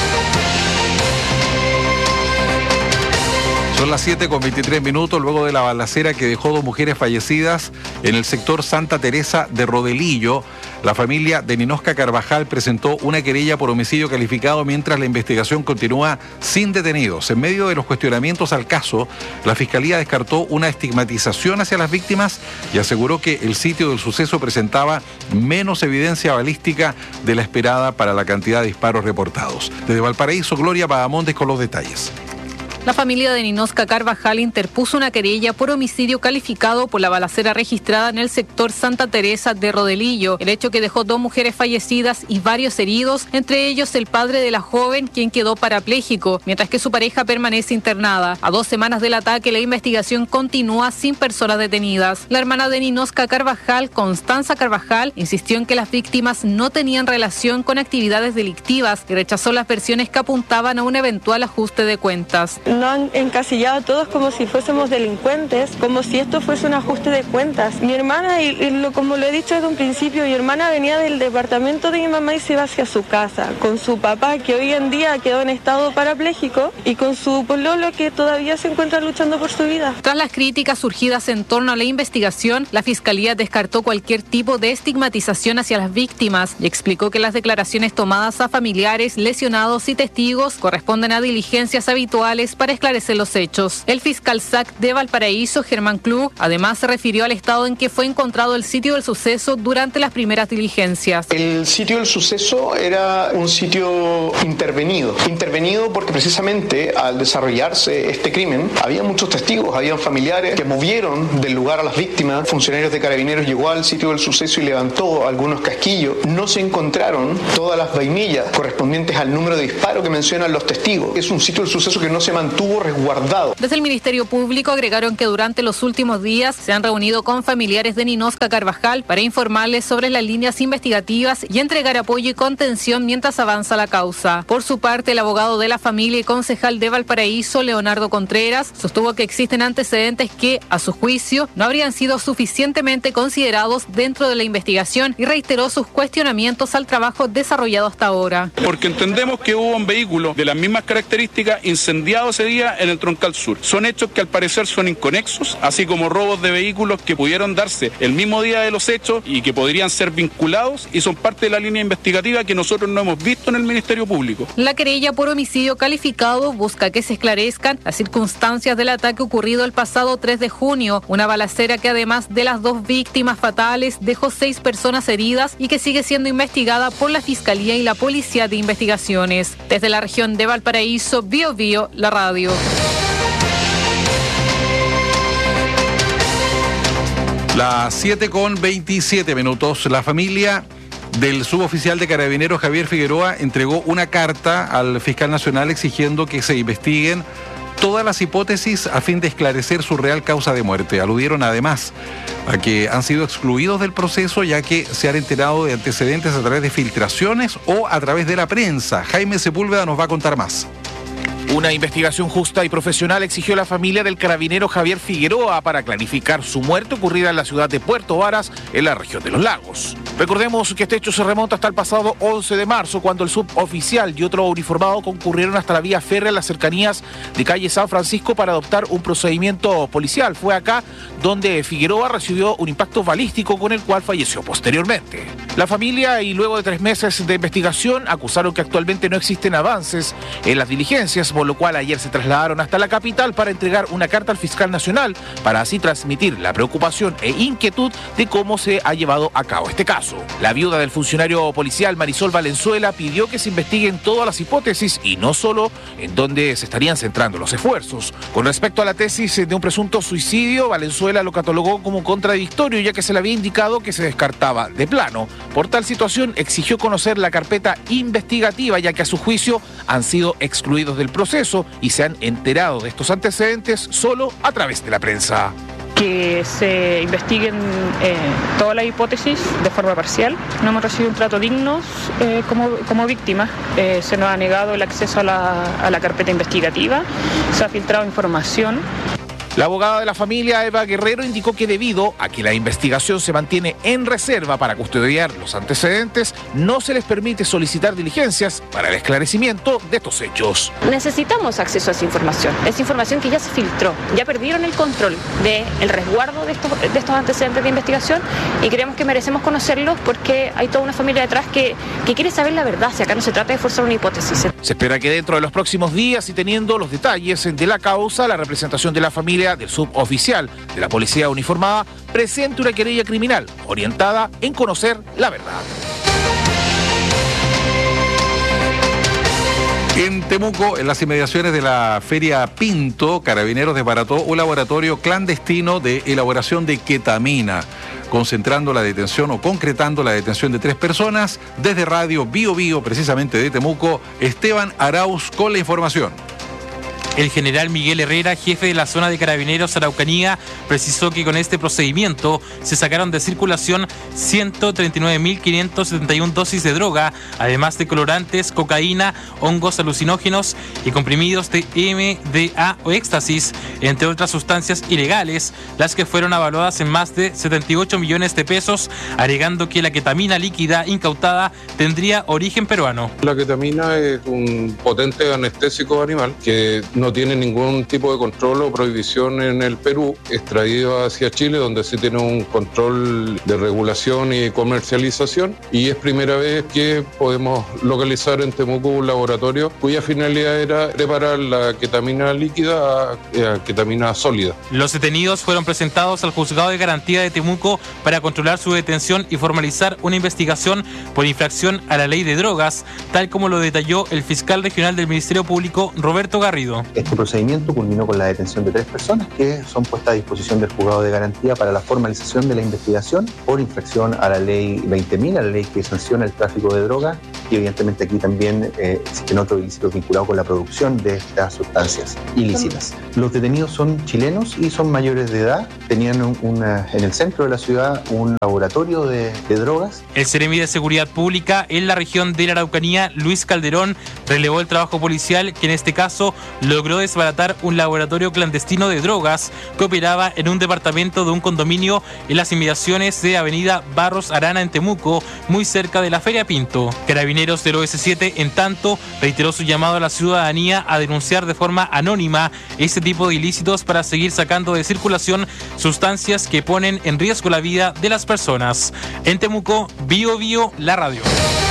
Son las 7 con 23 minutos, luego de la balacera que dejó 2 mujeres fallecidas en el sector Santa Teresa de Rodelillo. La familia de Ninosca Carvajal presentó una querella por homicidio calificado mientras la investigación continúa sin detenidos. En medio de los cuestionamientos al caso, la Fiscalía descartó una estigmatización hacia las víctimas y aseguró que el sitio del suceso presentaba menos evidencia balística de la esperada para la cantidad de disparos reportados. Desde Valparaíso, Gloria Bahamondes con los detalles. La familia de Ninosca Carvajal interpuso una querella por homicidio calificado por la balacera registrada en el sector Santa Teresa de Rodelillo, el hecho que dejó 2 mujeres fallecidas y varios heridos, entre ellos el padre de la joven, quien quedó parapléjico, mientras que su pareja permanece internada. A 2 semanas del ataque, la investigación continúa sin personas detenidas. La hermana de Ninosca Carvajal, Constanza Carvajal, insistió en que las víctimas no tenían relación con actividades delictivas y rechazó las versiones que apuntaban a un eventual ajuste de cuentas. nos han encasillado a todos como si fuésemos delincuentes, como si esto fuese un ajuste de cuentas. Mi hermana, como lo he dicho desde un principio, mi hermana venía del departamento de mi mamá y se iba hacia su casa, con su papá, que hoy en día quedó en estado parapléjico, y con su pololo, que todavía se encuentra luchando por su vida. Tras las críticas surgidas en torno a la investigación, la Fiscalía descartó cualquier tipo de estigmatización hacia las víctimas y explicó que las declaraciones tomadas a familiares, lesionados y testigos corresponden a diligencias habituales para esclarecer los hechos. El fiscal SAC de Valparaíso, Germán Klug, además se refirió al estado en que fue encontrado el sitio del suceso durante las primeras diligencias. El sitio del suceso era un sitio intervenido porque precisamente al desarrollarse este crimen había muchos testigos, habían familiares que movieron del lugar a las víctimas. Funcionarios de Carabineros llegó al sitio del suceso y levantó algunos casquillos. No se encontraron todas las vainillas correspondientes al número de disparo que mencionan los testigos. Es un sitio del suceso que no se mantuvo resguardado. Desde el Ministerio Público agregaron que durante los últimos días se han reunido con familiares de Ninosca Carvajal para informarles sobre las líneas investigativas y entregar apoyo y contención mientras avanza la causa. Por su parte, el abogado de la familia y concejal de Valparaíso, Leonardo Contreras, sostuvo que existen antecedentes que, a su juicio, no habrían sido suficientemente considerados dentro de la investigación y reiteró sus cuestionamientos al trabajo desarrollado hasta ahora. Porque entendemos que hubo un vehículo de las mismas características incendiado ese día en el Troncal Sur. Son hechos que al parecer son inconexos, así como robos de vehículos que pudieron darse el mismo día de los hechos y que podrían ser vinculados y son parte de la línea investigativa que nosotros no hemos visto en el Ministerio Público. La querella por homicidio calificado busca que se esclarezcan las circunstancias del ataque ocurrido el pasado 3 de junio, una balacera que además de las 2 víctimas fatales dejó 6 personas heridas y que sigue siendo investigada por la Fiscalía y la Policía de Investigaciones. Desde la región de Valparaíso, Bio Bio, la radio. Las 7:27. La familia del suboficial de Carabineros Javier Figueroa entregó una carta al fiscal nacional exigiendo que se investiguen todas las hipótesis a fin de esclarecer su real causa de muerte. Aludieron además a que han sido excluidos del proceso ya que se han enterado de antecedentes a través de filtraciones o a través de la prensa. Jaime Sepúlveda nos va a contar más. Una investigación justa y profesional exigió la familia del carabinero Javier Figueroa para clarificar su muerte ocurrida en la ciudad de Puerto Varas, en la región de Los Lagos. Recordemos que este hecho se remonta hasta el pasado 11 de marzo, cuando el suboficial y otro uniformado concurrieron hasta la vía férrea en las cercanías de calle San Francisco para adoptar un procedimiento policial. Fue acá donde Figueroa recibió un impacto balístico con el cual falleció posteriormente. La familia, y luego de 3 meses de investigación, acusaron que actualmente no existen avances en las diligencias, por lo cual ayer se trasladaron hasta la capital para entregar una carta al fiscal nacional para así transmitir la preocupación e inquietud de cómo se ha llevado a cabo este caso. La viuda del funcionario policial Marisol Valenzuela pidió que se investiguen todas las hipótesis y no solo en donde se estarían centrando los esfuerzos. Con respecto a la tesis de un presunto suicidio, Valenzuela lo catalogó como contradictorio, ya que se le había indicado que se descartaba de plano. Por tal situación exigió conocer la carpeta investigativa, ya que a su juicio han sido excluidos del proceso y se han enterado de estos antecedentes solo a través de la prensa. Que se investiguen todas las hipótesis de forma parcial. No hemos recibido un trato digno como víctimas. Se nos ha negado el acceso a la carpeta investigativa, se ha filtrado información. La abogada de la familia, Eva Guerrero, indicó que debido a que la investigación se mantiene en reserva para custodiar los antecedentes, no se les permite solicitar diligencias para el esclarecimiento de estos hechos. Necesitamos acceso a esa información que ya se filtró, ya perdieron el control del resguardo de estos antecedentes de investigación y creemos que merecemos conocerlos porque hay toda una familia detrás que quiere saber la verdad, si acá no se trata de forzar una hipótesis. Se espera que dentro de los próximos días y teniendo los detalles de la causa, la representación de la familia del suboficial de la policía uniformada presente una querella criminal orientada en conocer la verdad. En Temuco, en las inmediaciones de la Feria Pinto, Carabineros desbarató un laboratorio clandestino de elaboración de ketamina, concentrando la detención o concretando la detención de 3 personas. Desde Radio Bio Bio, precisamente de Temuco, Esteban Arauz con la información. El general Miguel Herrera, jefe de la zona de Carabineros Araucanía, precisó que con este procedimiento se sacaron de circulación 139.571 dosis de droga, además de colorantes, cocaína, hongos alucinógenos y comprimidos de MDA o éxtasis, entre otras sustancias ilegales, las que fueron evaluadas en más de 78 millones de pesos, alegando que la ketamina líquida incautada tendría origen peruano. La ketamina es un potente anestésico animal que no tiene ningún tipo de control o prohibición en el Perú, extraído hacia Chile, donde sí tiene un control de regulación y comercialización, y es primera vez que podemos localizar en Temuco un laboratorio cuya finalidad era preparar la ketamina líquida a ketamina sólida. Los detenidos fueron presentados al Juzgado de Garantía de Temuco para controlar su detención y formalizar una investigación por infracción a la ley de drogas, tal como lo detalló el fiscal regional del Ministerio Público, Roberto Garrido. Este procedimiento culminó con la detención de 3 personas que son puestas a disposición del Juzgado de Garantía para la formalización de la investigación por infracción a la ley 20.000, a la ley que sanciona el tráfico de drogas, y evidentemente aquí también existen otros ilícitos vinculados con la producción de estas sustancias ilícitas. Los detenidos son chilenos y son mayores de edad. Tenían en el centro de la ciudad un laboratorio de drogas. El Seremi de Seguridad Pública en la región de la Araucanía, Luis Calderón, relevó el trabajo policial que en este caso logró desbaratar un laboratorio clandestino de drogas que operaba en un departamento de un condominio en las inmediaciones de Avenida Barros Arana en Temuco, muy cerca de la Feria Pinto. Carabineros del OS7, en tanto, reiteró su llamado a la ciudadanía a denunciar de forma anónima este tipo de ilícitos para seguir sacando de circulación sustancias que ponen en riesgo la vida de las personas. En Temuco, Bio Bio, la radio.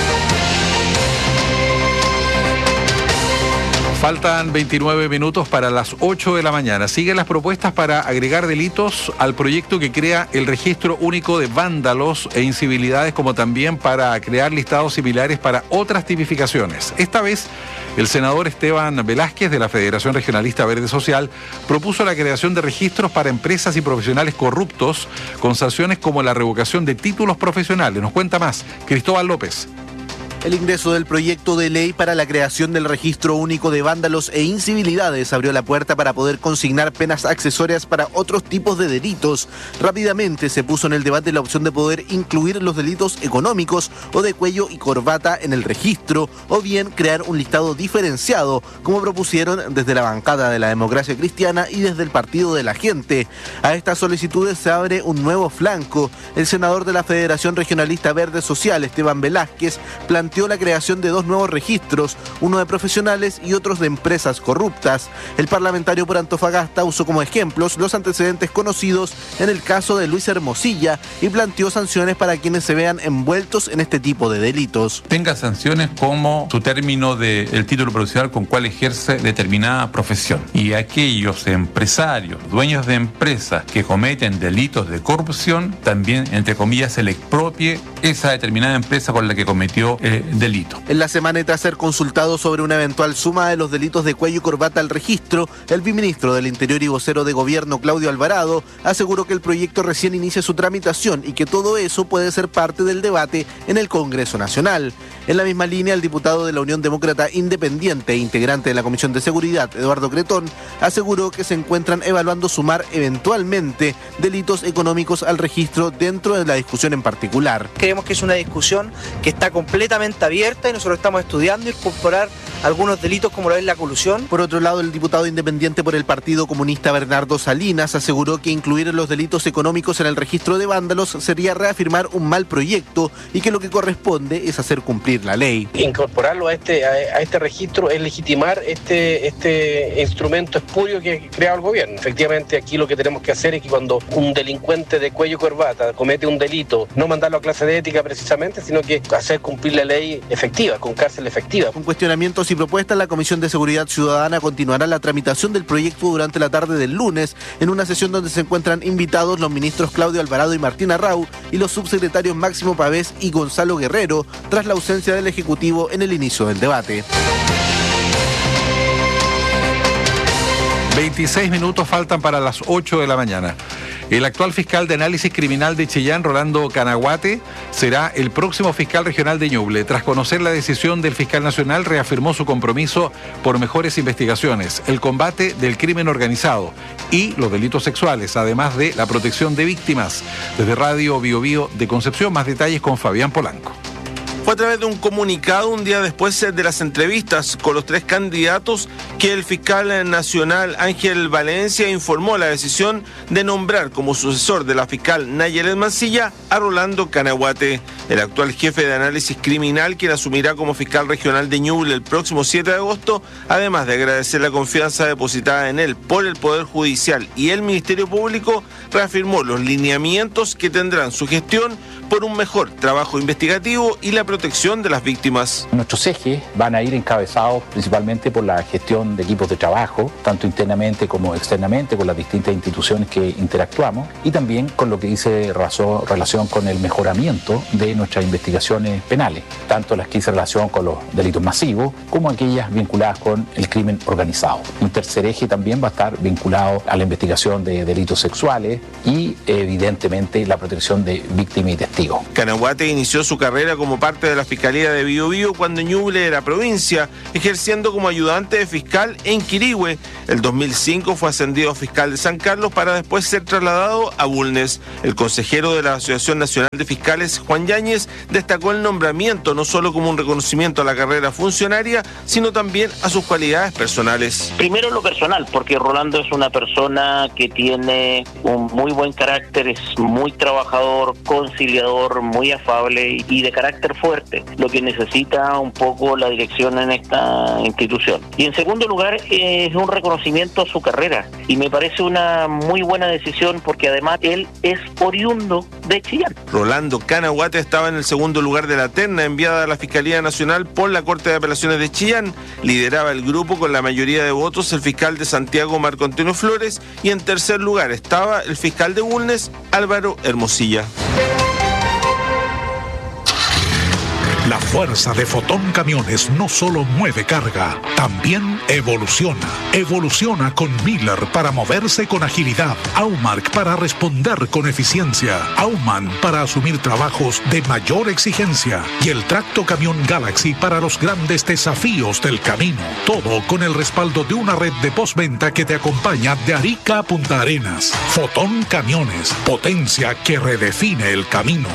Faltan 29 minutos para las 8 de la mañana. Siguen las propuestas para agregar delitos al proyecto que crea el Registro Único de Vándalos e Incivilidades, como también para crear listados similares para otras tipificaciones. Esta vez, el senador Esteban Velázquez, de la Federación Regionalista Verde Social, propuso la creación de registros para empresas y profesionales corruptos con sanciones como la revocación de títulos profesionales. Nos cuenta más Cristóbal López. El ingreso del proyecto de ley para la creación del Registro Único de Vándalos e Incivilidades abrió la puerta para poder consignar penas accesorias para otros tipos de delitos. Rápidamente se puso en el debate la opción de poder incluir los delitos económicos o de cuello y corbata en el registro, o bien crear un listado diferenciado, como propusieron desde la bancada de la Democracia Cristiana y desde el Partido de la Gente. A estas solicitudes se abre un nuevo flanco. El senador de la Federación Regionalista Verde Social, Esteban Velázquez, planteó la creación de 2 nuevos registros, uno de profesionales y otros de empresas corruptas. El parlamentario por Antofagasta usó como ejemplos los antecedentes conocidos en el caso de Luis Hermosilla y planteó sanciones para quienes se vean envueltos en este tipo de delitos. Tenga sanciones como su término del título profesional con cual ejerce determinada profesión. Y aquellos empresarios, dueños de empresas que cometen delitos de corrupción, también, entre comillas, se le expropie esa determinada empresa con la que cometió delito. En la semana, y tras ser consultado sobre una eventual suma de los delitos de cuello y corbata al registro, el viceministro del Interior y vocero de Gobierno, Claudio Alvarado, aseguró que el proyecto recién inicia su tramitación y que todo eso puede ser parte del debate en el Congreso Nacional. En la misma línea, el diputado de la Unión Demócrata Independiente e integrante de la Comisión de Seguridad, Eduardo Cretón, aseguró que se encuentran evaluando sumar eventualmente delitos económicos al registro dentro de la discusión en particular. Creemos que es una discusión que está completamente abierta y nosotros estamos estudiando incorporar algunos delitos como lo es la colusión. Por otro lado, el diputado independiente por el Partido Comunista, Bernardo Salinas, aseguró que incluir los delitos económicos en el registro de vándalos sería reafirmar un mal proyecto y que lo que corresponde es hacer cumplir la ley. Incorporarlo a este registro es legitimar este instrumento espurio que ha creado el gobierno. Efectivamente, aquí lo que tenemos que hacer es que cuando un delincuente de cuello y corbata comete un delito, no mandarlo a clase de ética precisamente, sino que hacer cumplir la ley efectiva, con cárcel efectiva. Con cuestionamientos y propuestas, la Comisión de Seguridad Ciudadana continuará la tramitación del proyecto durante la tarde del lunes, en una sesión donde se encuentran invitados los ministros Claudio Alvarado y Martín Arrau y los subsecretarios Máximo Pavés y Gonzalo Guerrero, tras la ausencia del Ejecutivo en el inicio del debate. 26 minutos faltan para las 8 de la mañana. El actual fiscal de análisis criminal de Chillán, Rolando Canaguate, será el próximo fiscal regional de Ñuble. Tras conocer la decisión del fiscal nacional, reafirmó su compromiso por mejores investigaciones, el combate del crimen organizado y los delitos sexuales, además de la protección de víctimas. Desde Radio Bio Bio de Concepción, más detalles con Fabián Polanco. Fue a través de un comunicado un día después de las entrevistas con los 3 candidatos que el fiscal nacional Ángel Valencia informó la decisión de nombrar como sucesor de la fiscal Nayelet Mancilla a Rolando Canaguate, el actual jefe de análisis criminal, quien asumirá como fiscal regional de Ñuble el próximo 7 de agosto, además de agradecer la confianza depositada en él por el Poder Judicial y el Ministerio Público, reafirmó los lineamientos que tendrán su gestión por un mejor trabajo investigativo y la protección de las víctimas. Nuestros ejes van a ir encabezados principalmente por la gestión de equipos de trabajo, tanto internamente como externamente, con las distintas instituciones que interactuamos, y también con lo que dice relación con el mejoramiento de nuestras investigaciones penales, tanto las que hice relación con los delitos masivos como aquellas vinculadas con el crimen organizado. Un tercer eje también va a estar vinculado a la investigación de delitos sexuales y evidentemente la protección de víctimas y testigos. Canaguate inició su carrera como parte de la Fiscalía de Bio Bio cuando Ñuble era provincia, ejerciendo como ayudante de fiscal en Quirihue. El 2005 fue ascendido a fiscal de San Carlos para después ser trasladado a Bulnes. El consejero de la Asociación Nacional de Fiscales, Juan Yáñez, destacó el nombramiento no solo como un reconocimiento a la carrera funcionaria, sino también a sus cualidades personales. Primero lo personal, porque Rolando es una persona que tiene un muy buen carácter, es muy trabajador, conciliador, muy afable y de carácter fuerte, lo que necesita un poco la dirección en esta institución. Y en segundo lugar, es un reconocimiento a su carrera y me parece una muy buena decisión porque además él es oriundo de Chillán. Rolando Canaguate estaba en el segundo lugar de la terna enviada a la Fiscalía Nacional por la Corte de Apelaciones de Chillán. Lideraba el grupo con la mayoría de votos el fiscal de Santiago, Marco Antonio Flores, y en tercer lugar estaba el fiscal de Bulnes, Álvaro Hermosilla. La fuerza de Fotón Camiones no solo mueve carga, también evoluciona. Evoluciona con Miller para moverse con agilidad, Aumark para responder con eficiencia, Aumann para asumir trabajos de mayor exigencia y el Tracto Camión Galaxy para los grandes desafíos del camino. Todo con el respaldo de una red de postventa que te acompaña de Arica a Punta Arenas. Fotón Camiones, potencia que redefine el camino.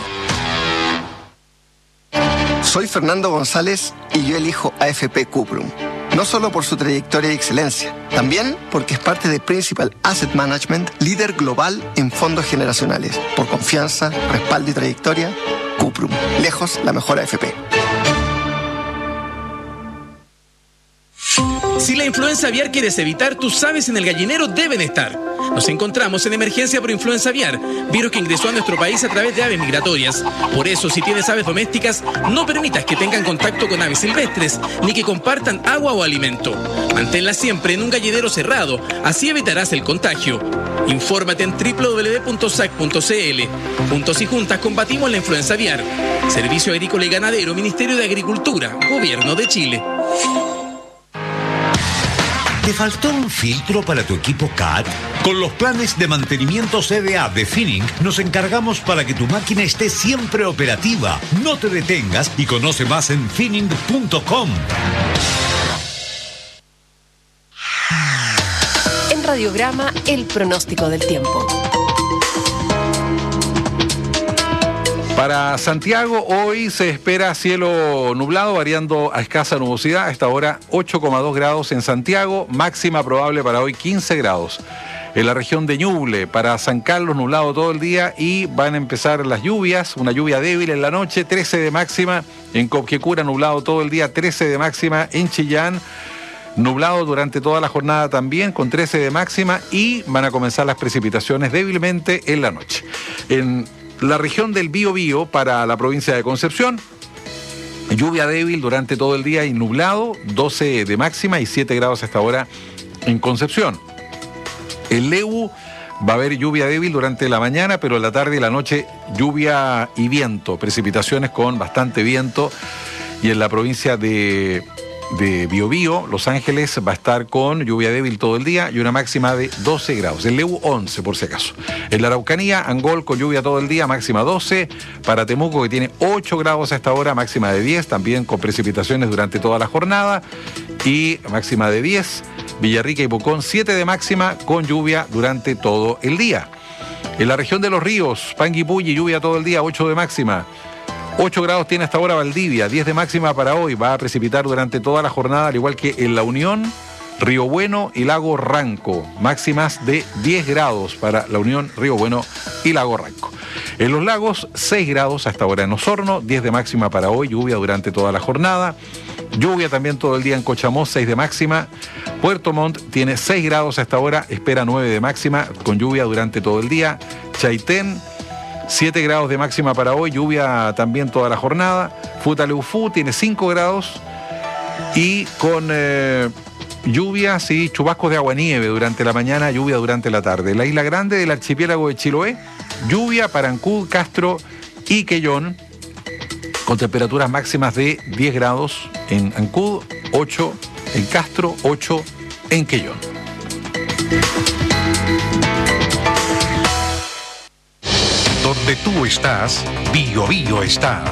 Soy Fernando González y yo elijo AFP Cuprum. No solo por su trayectoria y excelencia, también porque es parte de Principal Asset Management, líder global en fondos generacionales. Por confianza, respaldo y trayectoria, Cuprum. Lejos la mejor AFP. Si la influenza aviar quieres evitar, tus aves en el gallinero deben estar. Nos encontramos en emergencia por influenza aviar, virus que ingresó a nuestro país a través de aves migratorias. Por eso, si tienes aves domésticas, no permitas que tengan contacto con aves silvestres, ni que compartan agua o alimento. Manténlas siempre en un gallinero cerrado, así evitarás el contagio. Infórmate en www.sac.cl. Juntos y juntas combatimos la influenza aviar. Servicio Agrícola y Ganadero, Ministerio de Agricultura, Gobierno de Chile. ¿Te faltó un filtro para tu equipo CAT? Con los planes de mantenimiento CDA de Finning nos encargamos para que tu máquina esté siempre operativa. No te detengas y conoce más en finning.com. En Radiograma, el pronóstico del tiempo. Para Santiago hoy se espera cielo nublado, variando a escasa nubosidad. A esta hora 8,2 grados en Santiago, máxima probable para hoy 15 grados. En la región de Ñuble, para San Carlos nublado todo el día y van a empezar las lluvias, una lluvia débil en la noche, 13 de máxima. En Copquecura nublado todo el día, 13 de máxima. En Chillán nublado durante toda la jornada también, con 13 de máxima, y van a comenzar las precipitaciones débilmente en la noche. En la región del Biobío, para la provincia de Concepción, lluvia débil durante todo el día y nublado, 12 de máxima y 7 grados hasta ahora en Concepción. En Lebu va a haber lluvia débil durante la mañana, pero en la tarde y la noche lluvia y viento, precipitaciones con bastante viento. Y en la provincia de de Biobío, Los Ángeles va a estar con lluvia débil todo el día y una máxima de 12 grados. El Leu 11 por si acaso. En la Araucanía, Angol con lluvia todo el día, máxima 12. Para Temuco, que tiene 8 grados a esta hora, máxima de 10, también con precipitaciones durante toda la jornada y máxima de 10. Villarrica y Pucón 7 de máxima con lluvia durante todo el día. En la región de Los Ríos, Panguipulli, lluvia todo el día, 8 de máxima. 8 grados tiene hasta ahora Valdivia, 10 de máxima para hoy. Va a precipitar durante toda la jornada, al igual que en La Unión, Río Bueno y Lago Ranco. Máximas de 10 grados para La Unión, Río Bueno y Lago Ranco. En los lagos, 6 grados hasta ahora en Osorno, 10 de máxima para hoy, lluvia durante toda la jornada. Lluvia también todo el día en Cochamó, 6 de máxima. Puerto Montt tiene 6 grados hasta ahora, espera 9 de máxima, con lluvia durante todo el día. Chaitén, 7 grados de máxima para hoy, lluvia también toda la jornada. Futaleufú tiene 5 grados y con lluvias y chubascos de agua-nieve durante la mañana, lluvia durante la tarde. La isla grande del archipiélago de Chiloé, lluvia para Ancud, Castro y Quellón, con temperaturas máximas de 10 grados en Ancud, 8 en Castro, 8 en Quellón. Donde tú estás, Biobío está.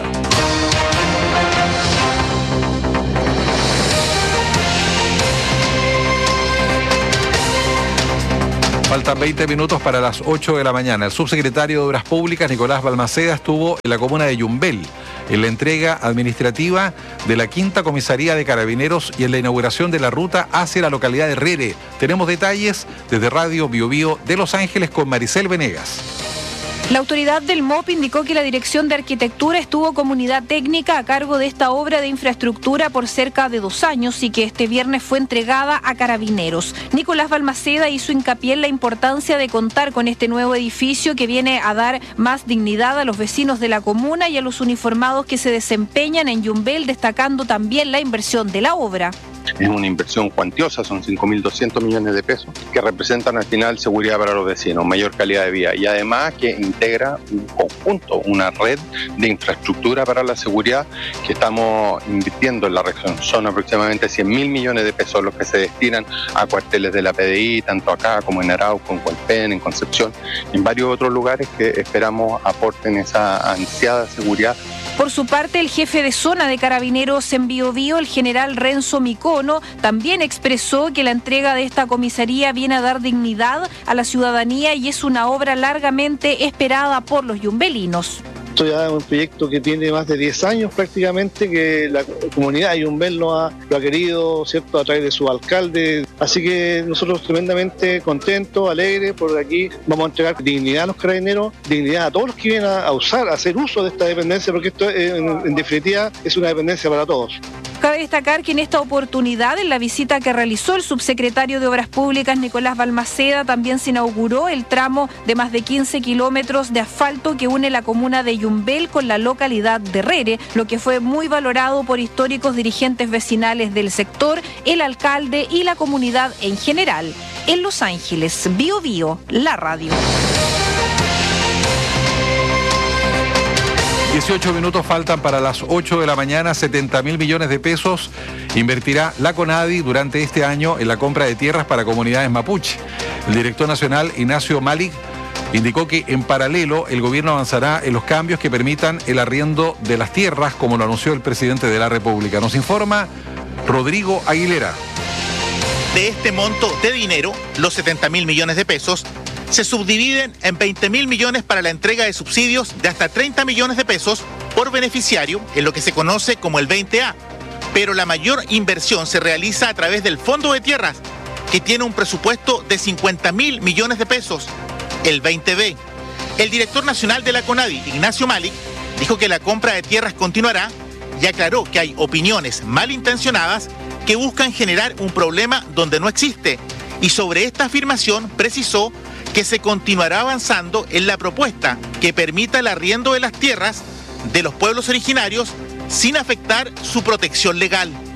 Faltan 20 minutos para las 8 de la mañana. El subsecretario de Obras Públicas, Nicolás Balmaceda, estuvo en la comuna de Yumbel, en la entrega administrativa de la 5ª Comisaría de Carabineros y en la inauguración de la ruta hacia la localidad de Rere. Tenemos detalles desde Radio Biobío de Los Ángeles con Maricel Venegas. La autoridad del MOP indicó que la Dirección de Arquitectura estuvo como unidad técnica a cargo de esta obra de infraestructura por cerca de 2 años y que este viernes fue entregada a Carabineros. Nicolás Balmaceda hizo hincapié en la importancia de contar con este nuevo edificio que viene a dar más dignidad a los vecinos de la comuna y a los uniformados que se desempeñan en Yumbel, destacando también la inversión de la obra. Es una inversión cuantiosa, son 5.200 millones de pesos, que representan al final seguridad para los vecinos, mayor calidad de vida y además que integra un conjunto, una red de infraestructura para la seguridad que estamos invirtiendo en la región. Son aproximadamente 100.000 millones de pesos los que se destinan a cuarteles de la PDI, tanto acá como en Arauco, en Hualpén, en Concepción, en varios otros lugares que esperamos aporten esa ansiada seguridad. Por su parte, el jefe de zona de Carabineros en Biobío, el general Renzo Micono, también expresó que la entrega de esta comisaría viene a dar dignidad a la ciudadanía y es una obra largamente esperada por los yumbelinos. Esto ya es un proyecto que tiene más de 10 años prácticamente, que la comunidad de Yumbel lo ha querido, ¿cierto?, a través de su alcalde. Así que nosotros tremendamente contentos, alegres, por aquí vamos a entregar dignidad a los carabineros, dignidad a todos los que vienen a usar, a hacer uso de esta dependencia, porque esto en definitiva es una dependencia para todos. Cabe destacar que en esta oportunidad, en la visita que realizó el subsecretario de Obras Públicas, Nicolás Balmaceda, también se inauguró el tramo de más de 15 kilómetros de asfalto que une la comuna de Yumbel con la localidad de Rere, lo que fue muy valorado por históricos dirigentes vecinales del sector, el alcalde y la comunidad en general. En Los Ángeles, Biobío, la radio. 18 minutos faltan para las 8 de la mañana. 70.000 millones de pesos invertirá la CONADI durante este año en la compra de tierras para comunidades mapuche. El director nacional, Ignacio Malik, indicó que en paralelo el gobierno avanzará en los cambios que permitan el arriendo de las tierras, como lo anunció el presidente de la República. Nos informa Rodrigo Aguilera. De este monto de dinero, los 70.000 millones de pesos se subdividen en 20.000 millones para la entrega de subsidios de hasta 30 millones de pesos por beneficiario, en lo que se conoce como el 20A. Pero la mayor inversión se realiza a través del Fondo de Tierras, que tiene un presupuesto de 50.000 millones de pesos, el 20B. El director nacional de la CONADI, Ignacio Malik, dijo que la compra de tierras continuará y aclaró que hay opiniones malintencionadas que buscan generar un problema donde no existe. Y sobre esta afirmación precisó que se continuará avanzando en la propuesta que permita el arriendo de las tierras de los pueblos originarios sin afectar su protección legal.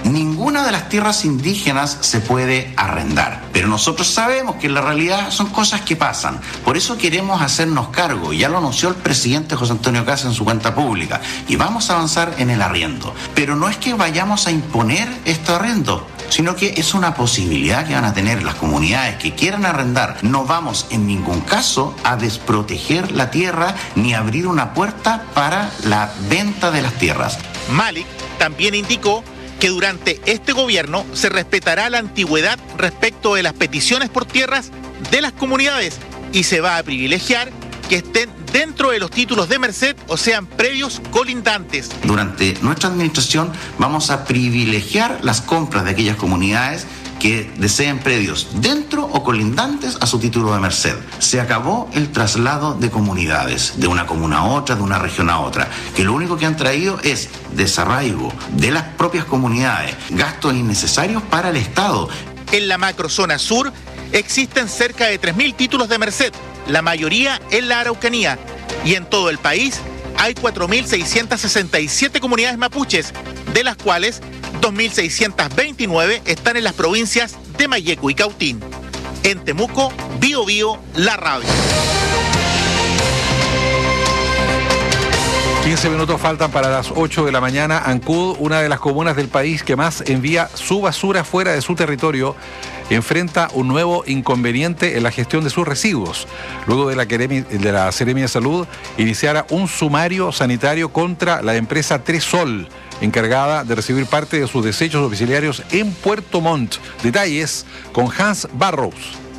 ninguna de las tierras indígenas se puede arrendar. Pero nosotros sabemos que en la realidad son cosas que pasan. Por eso queremos hacernos cargo, ya lo anunció el presidente José Antonio Kast en su cuenta pública, y vamos a avanzar en el arriendo. Pero no es que vayamos a imponer este arriendo, sino que es una posibilidad que van a tener las comunidades que quieran arrendar. No vamos en ningún caso a desproteger la tierra ni abrir una puerta para la venta de las tierras. Malik también indicó que durante este gobierno se respetará la antigüedad respecto de las peticiones por tierras de las comunidades y se va a privilegiar que estén dentro de los títulos de merced o sean predios colindantes. Durante nuestra administración vamos a privilegiar las compras de aquellas comunidades que deseen predios dentro o colindantes a su título de merced. Se acabó el traslado de comunidades, de una comuna a otra, de una región a otra, que lo único que han traído es desarraigo de las propias comunidades, gastos innecesarios para el Estado. En la macrozona sur existen cerca de 3.000 títulos de merced, la mayoría en la Araucanía, y en todo el país hay 4.667 comunidades mapuches, de las cuales 2.629 están en las provincias de Mayeco y Cautín. En Temuco, Bío Bío, la radio. 15 minutos faltan para las 8 de la mañana. Ancud, una de las comunas del país que más envía su basura fuera de su territorio, enfrenta un nuevo inconveniente en la gestión de sus residuos, luego de la Seremia de Salud iniciara un sumario sanitario contra la empresa Tresol, encargada de recibir parte de sus desechos domiciliarios en Puerto Montt. Detalles con Hans Barrows.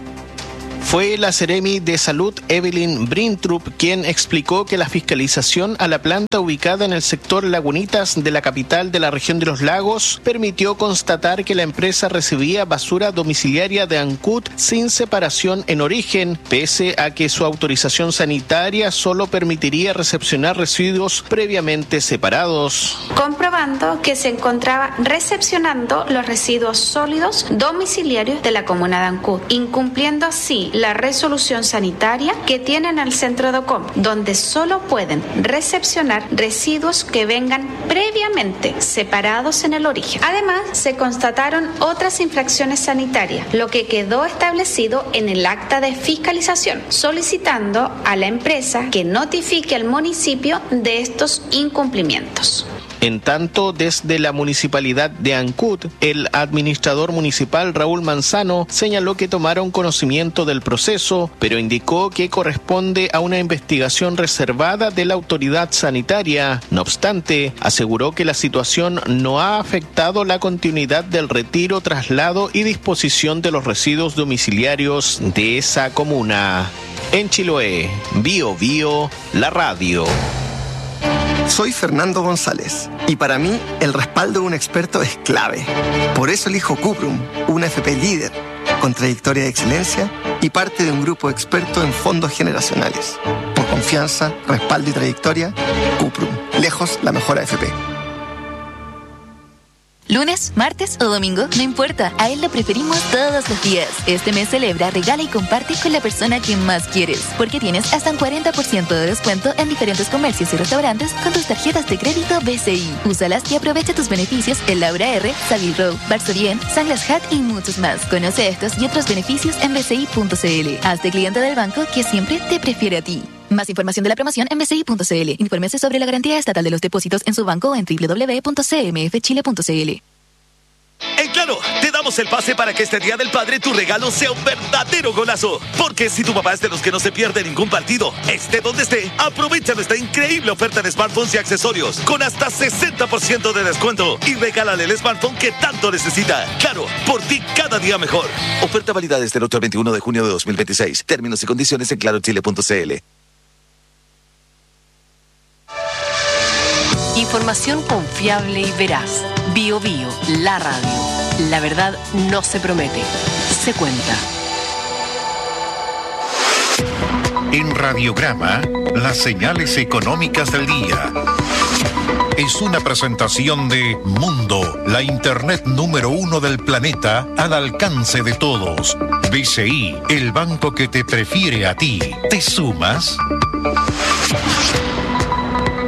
Fue la Seremi de Salud Evelyn Brintrup quien explicó que la fiscalización a la planta ubicada en el sector Lagunitas de la capital de la región de los Lagos permitió constatar que la empresa recibía basura domiciliaria de Ancud sin separación en origen, pese a que su autorización sanitaria solo permitiría recepcionar residuos previamente separados. Comprobando que se encontraba recepcionando los residuos sólidos domiciliarios de la comuna de Ancud, incumpliendo así la resolución sanitaria que tienen al centro de OCOM, donde solo pueden recepcionar residuos que vengan previamente separados en el origen. Además, se constataron otras infracciones sanitarias, lo que quedó establecido en el acta de fiscalización, solicitando a la empresa que notifique al municipio de estos incumplimientos. En tanto, desde la municipalidad de Ancud, el administrador municipal Raúl Manzano señaló que tomaron conocimiento del proceso, pero indicó que corresponde a una investigación reservada de la autoridad sanitaria. No obstante, aseguró que la situación no ha afectado la continuidad del retiro, traslado y disposición de los residuos domiciliarios de esa comuna. En Chiloé, Bío Bío, la radio. Soy Fernando González y para mí el respaldo de un experto es clave. Por eso elijo Cuprum, una AFP líder, con trayectoria de excelencia y parte de un grupo experto en fondos generacionales. Por confianza, respaldo y trayectoria, Cuprum, lejos la mejor AFP. Lunes, martes o domingo, no importa, a él lo preferimos todos los días. Este mes celebra, regala y comparte con la persona que más quieres, porque tienes hasta un 40% de descuento en diferentes comercios y restaurantes con tus tarjetas de crédito BCI. Úsalas y aprovecha tus beneficios en Laura R, Savile Row, Barcelona, Sunglass Hut y muchos más. Conoce estos y otros beneficios en bci.cl. Hazte cliente del banco que siempre te prefiere a ti. Más información de la promoción en bci.cl. Infórmese sobre la garantía estatal de los depósitos en su banco en www.cmfchile.cl. En Claro, te damos el pase para que este Día del Padre tu regalo sea un verdadero golazo. Porque si tu papá es de los que no se pierde ningún partido, esté donde esté, aprovecha nuestra increíble oferta de smartphones y accesorios con hasta 60% de descuento y regálale el smartphone que tanto necesita. Claro, por ti cada día mejor. Oferta válida desde el 8 al 21 de junio de 2026. Términos y condiciones en clarochile.cl. Información confiable y veraz. Bío Bío, la radio. La verdad no se promete, se cuenta. En Radiograma, las señales económicas del día. Es una presentación de Mundo, la internet número 1 del planeta al alcance de todos. BCI, el banco que te prefiere a ti. ¿Te sumas?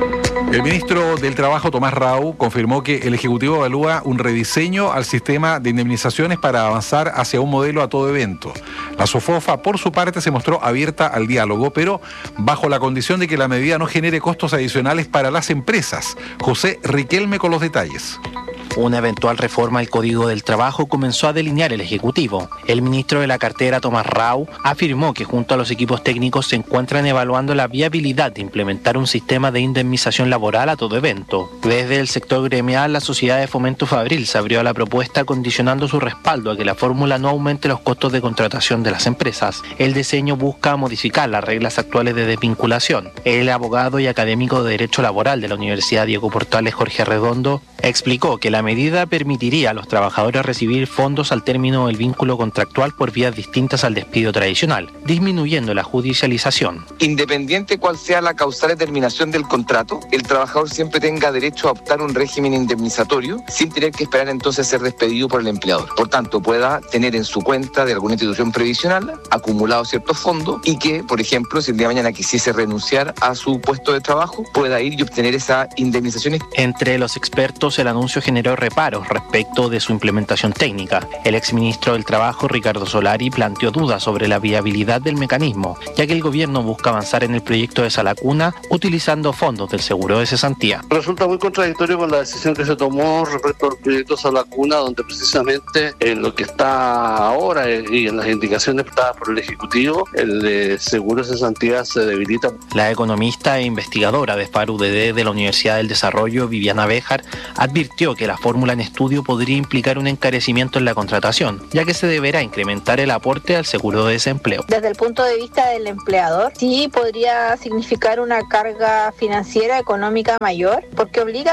El ministro del Trabajo, Tomás Rau, confirmó que el Ejecutivo evalúa un rediseño al sistema de indemnizaciones para avanzar hacia un modelo a todo evento. La SOFOFA, por su parte, se mostró abierta al diálogo, pero bajo la condición de que la medida no genere costos adicionales para las empresas. José Riquelme con los detalles. Una eventual reforma al Código del Trabajo comenzó a delinear el Ejecutivo. El ministro de la cartera, Tomás Rau, afirmó que junto a los equipos técnicos se encuentran evaluando la viabilidad de implementar un sistema de indemnización laboral a todo evento. Desde el sector gremial, la Sociedad de Fomento Fabril se abrió a la propuesta condicionando su respaldo a que la fórmula no aumente los costos de contratación de las empresas. El diseño busca modificar las reglas actuales de desvinculación. El abogado y académico de Derecho Laboral de la Universidad Diego Portales, Jorge Arredondo, explicó que la medida permitiría a los trabajadores recibir fondos al término del vínculo contractual por vías distintas al despido tradicional, disminuyendo la judicialización. Independiente cuál sea la causal de terminación del contrato, el trabajador siempre tenga derecho a optar un régimen indemnizatorio sin tener que esperar entonces ser despedido por el empleador. Por tanto, pueda tener en su cuenta de alguna institución previsional acumulado ciertos fondos y que, por ejemplo, si el día de mañana quisiese renunciar a su puesto de trabajo, pueda ir y obtener esa indemnización. Entre los expertos, el anuncio generó reparos respecto de su implementación técnica. El exministro del Trabajo, Ricardo Solari, planteó dudas sobre la viabilidad del mecanismo, ya que el gobierno busca avanzar en el proyecto de Salacuna utilizando fondos del seguro de cesantía. Resulta muy contradictorio con la decisión que se tomó respecto al proyecto Salacuna, donde precisamente en lo que está ahora y en las indicaciones dadas por el Ejecutivo, el de seguro de cesantía se debilita. La economista e investigadora de FAR-UDD de la Universidad del Desarrollo, Viviana Béjar, advirtió que la fórmula en estudio podría implicar un encarecimiento en la contratación, ya que se deberá incrementar el aporte al seguro de desempleo. Desde el punto de vista del empleador, sí podría significar una carga financiera económica mayor, porque obliga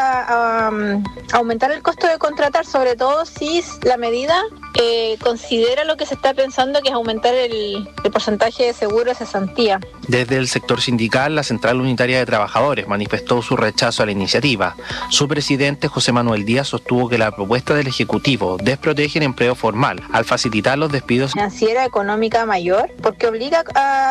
a aumentar el costo de contratar, sobre todo si la medida considera lo que se está pensando, que es aumentar el porcentaje de seguro de cesantía. Desde el sector sindical, la Central Unitaria de Trabajadores manifestó su rechazo a la iniciativa. Su presidente, José Manuel Díaz, sostuvo que la propuesta del Ejecutivo desprotege el empleo formal al facilitar los despidos financiera económica mayor, porque obliga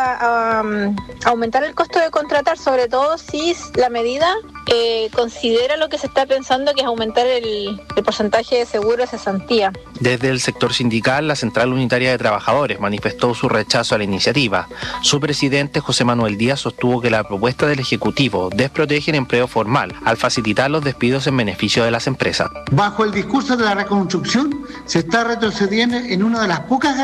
a aumentar el costo de contratar, sobre todo si la medida considera lo que se está pensando, que es aumentar el porcentaje de seguro de cesantía. Desde el sector sindical, la Central Unitaria de Trabajadores manifestó su rechazo a la iniciativa. Su presidente, José Manuel Díaz, sostuvo que la propuesta del Ejecutivo desprotege el empleo formal al facilitar los despidos en beneficio de las empresas. Bajo el discurso de la reconstrucción se está retrocediendo en una de las pocas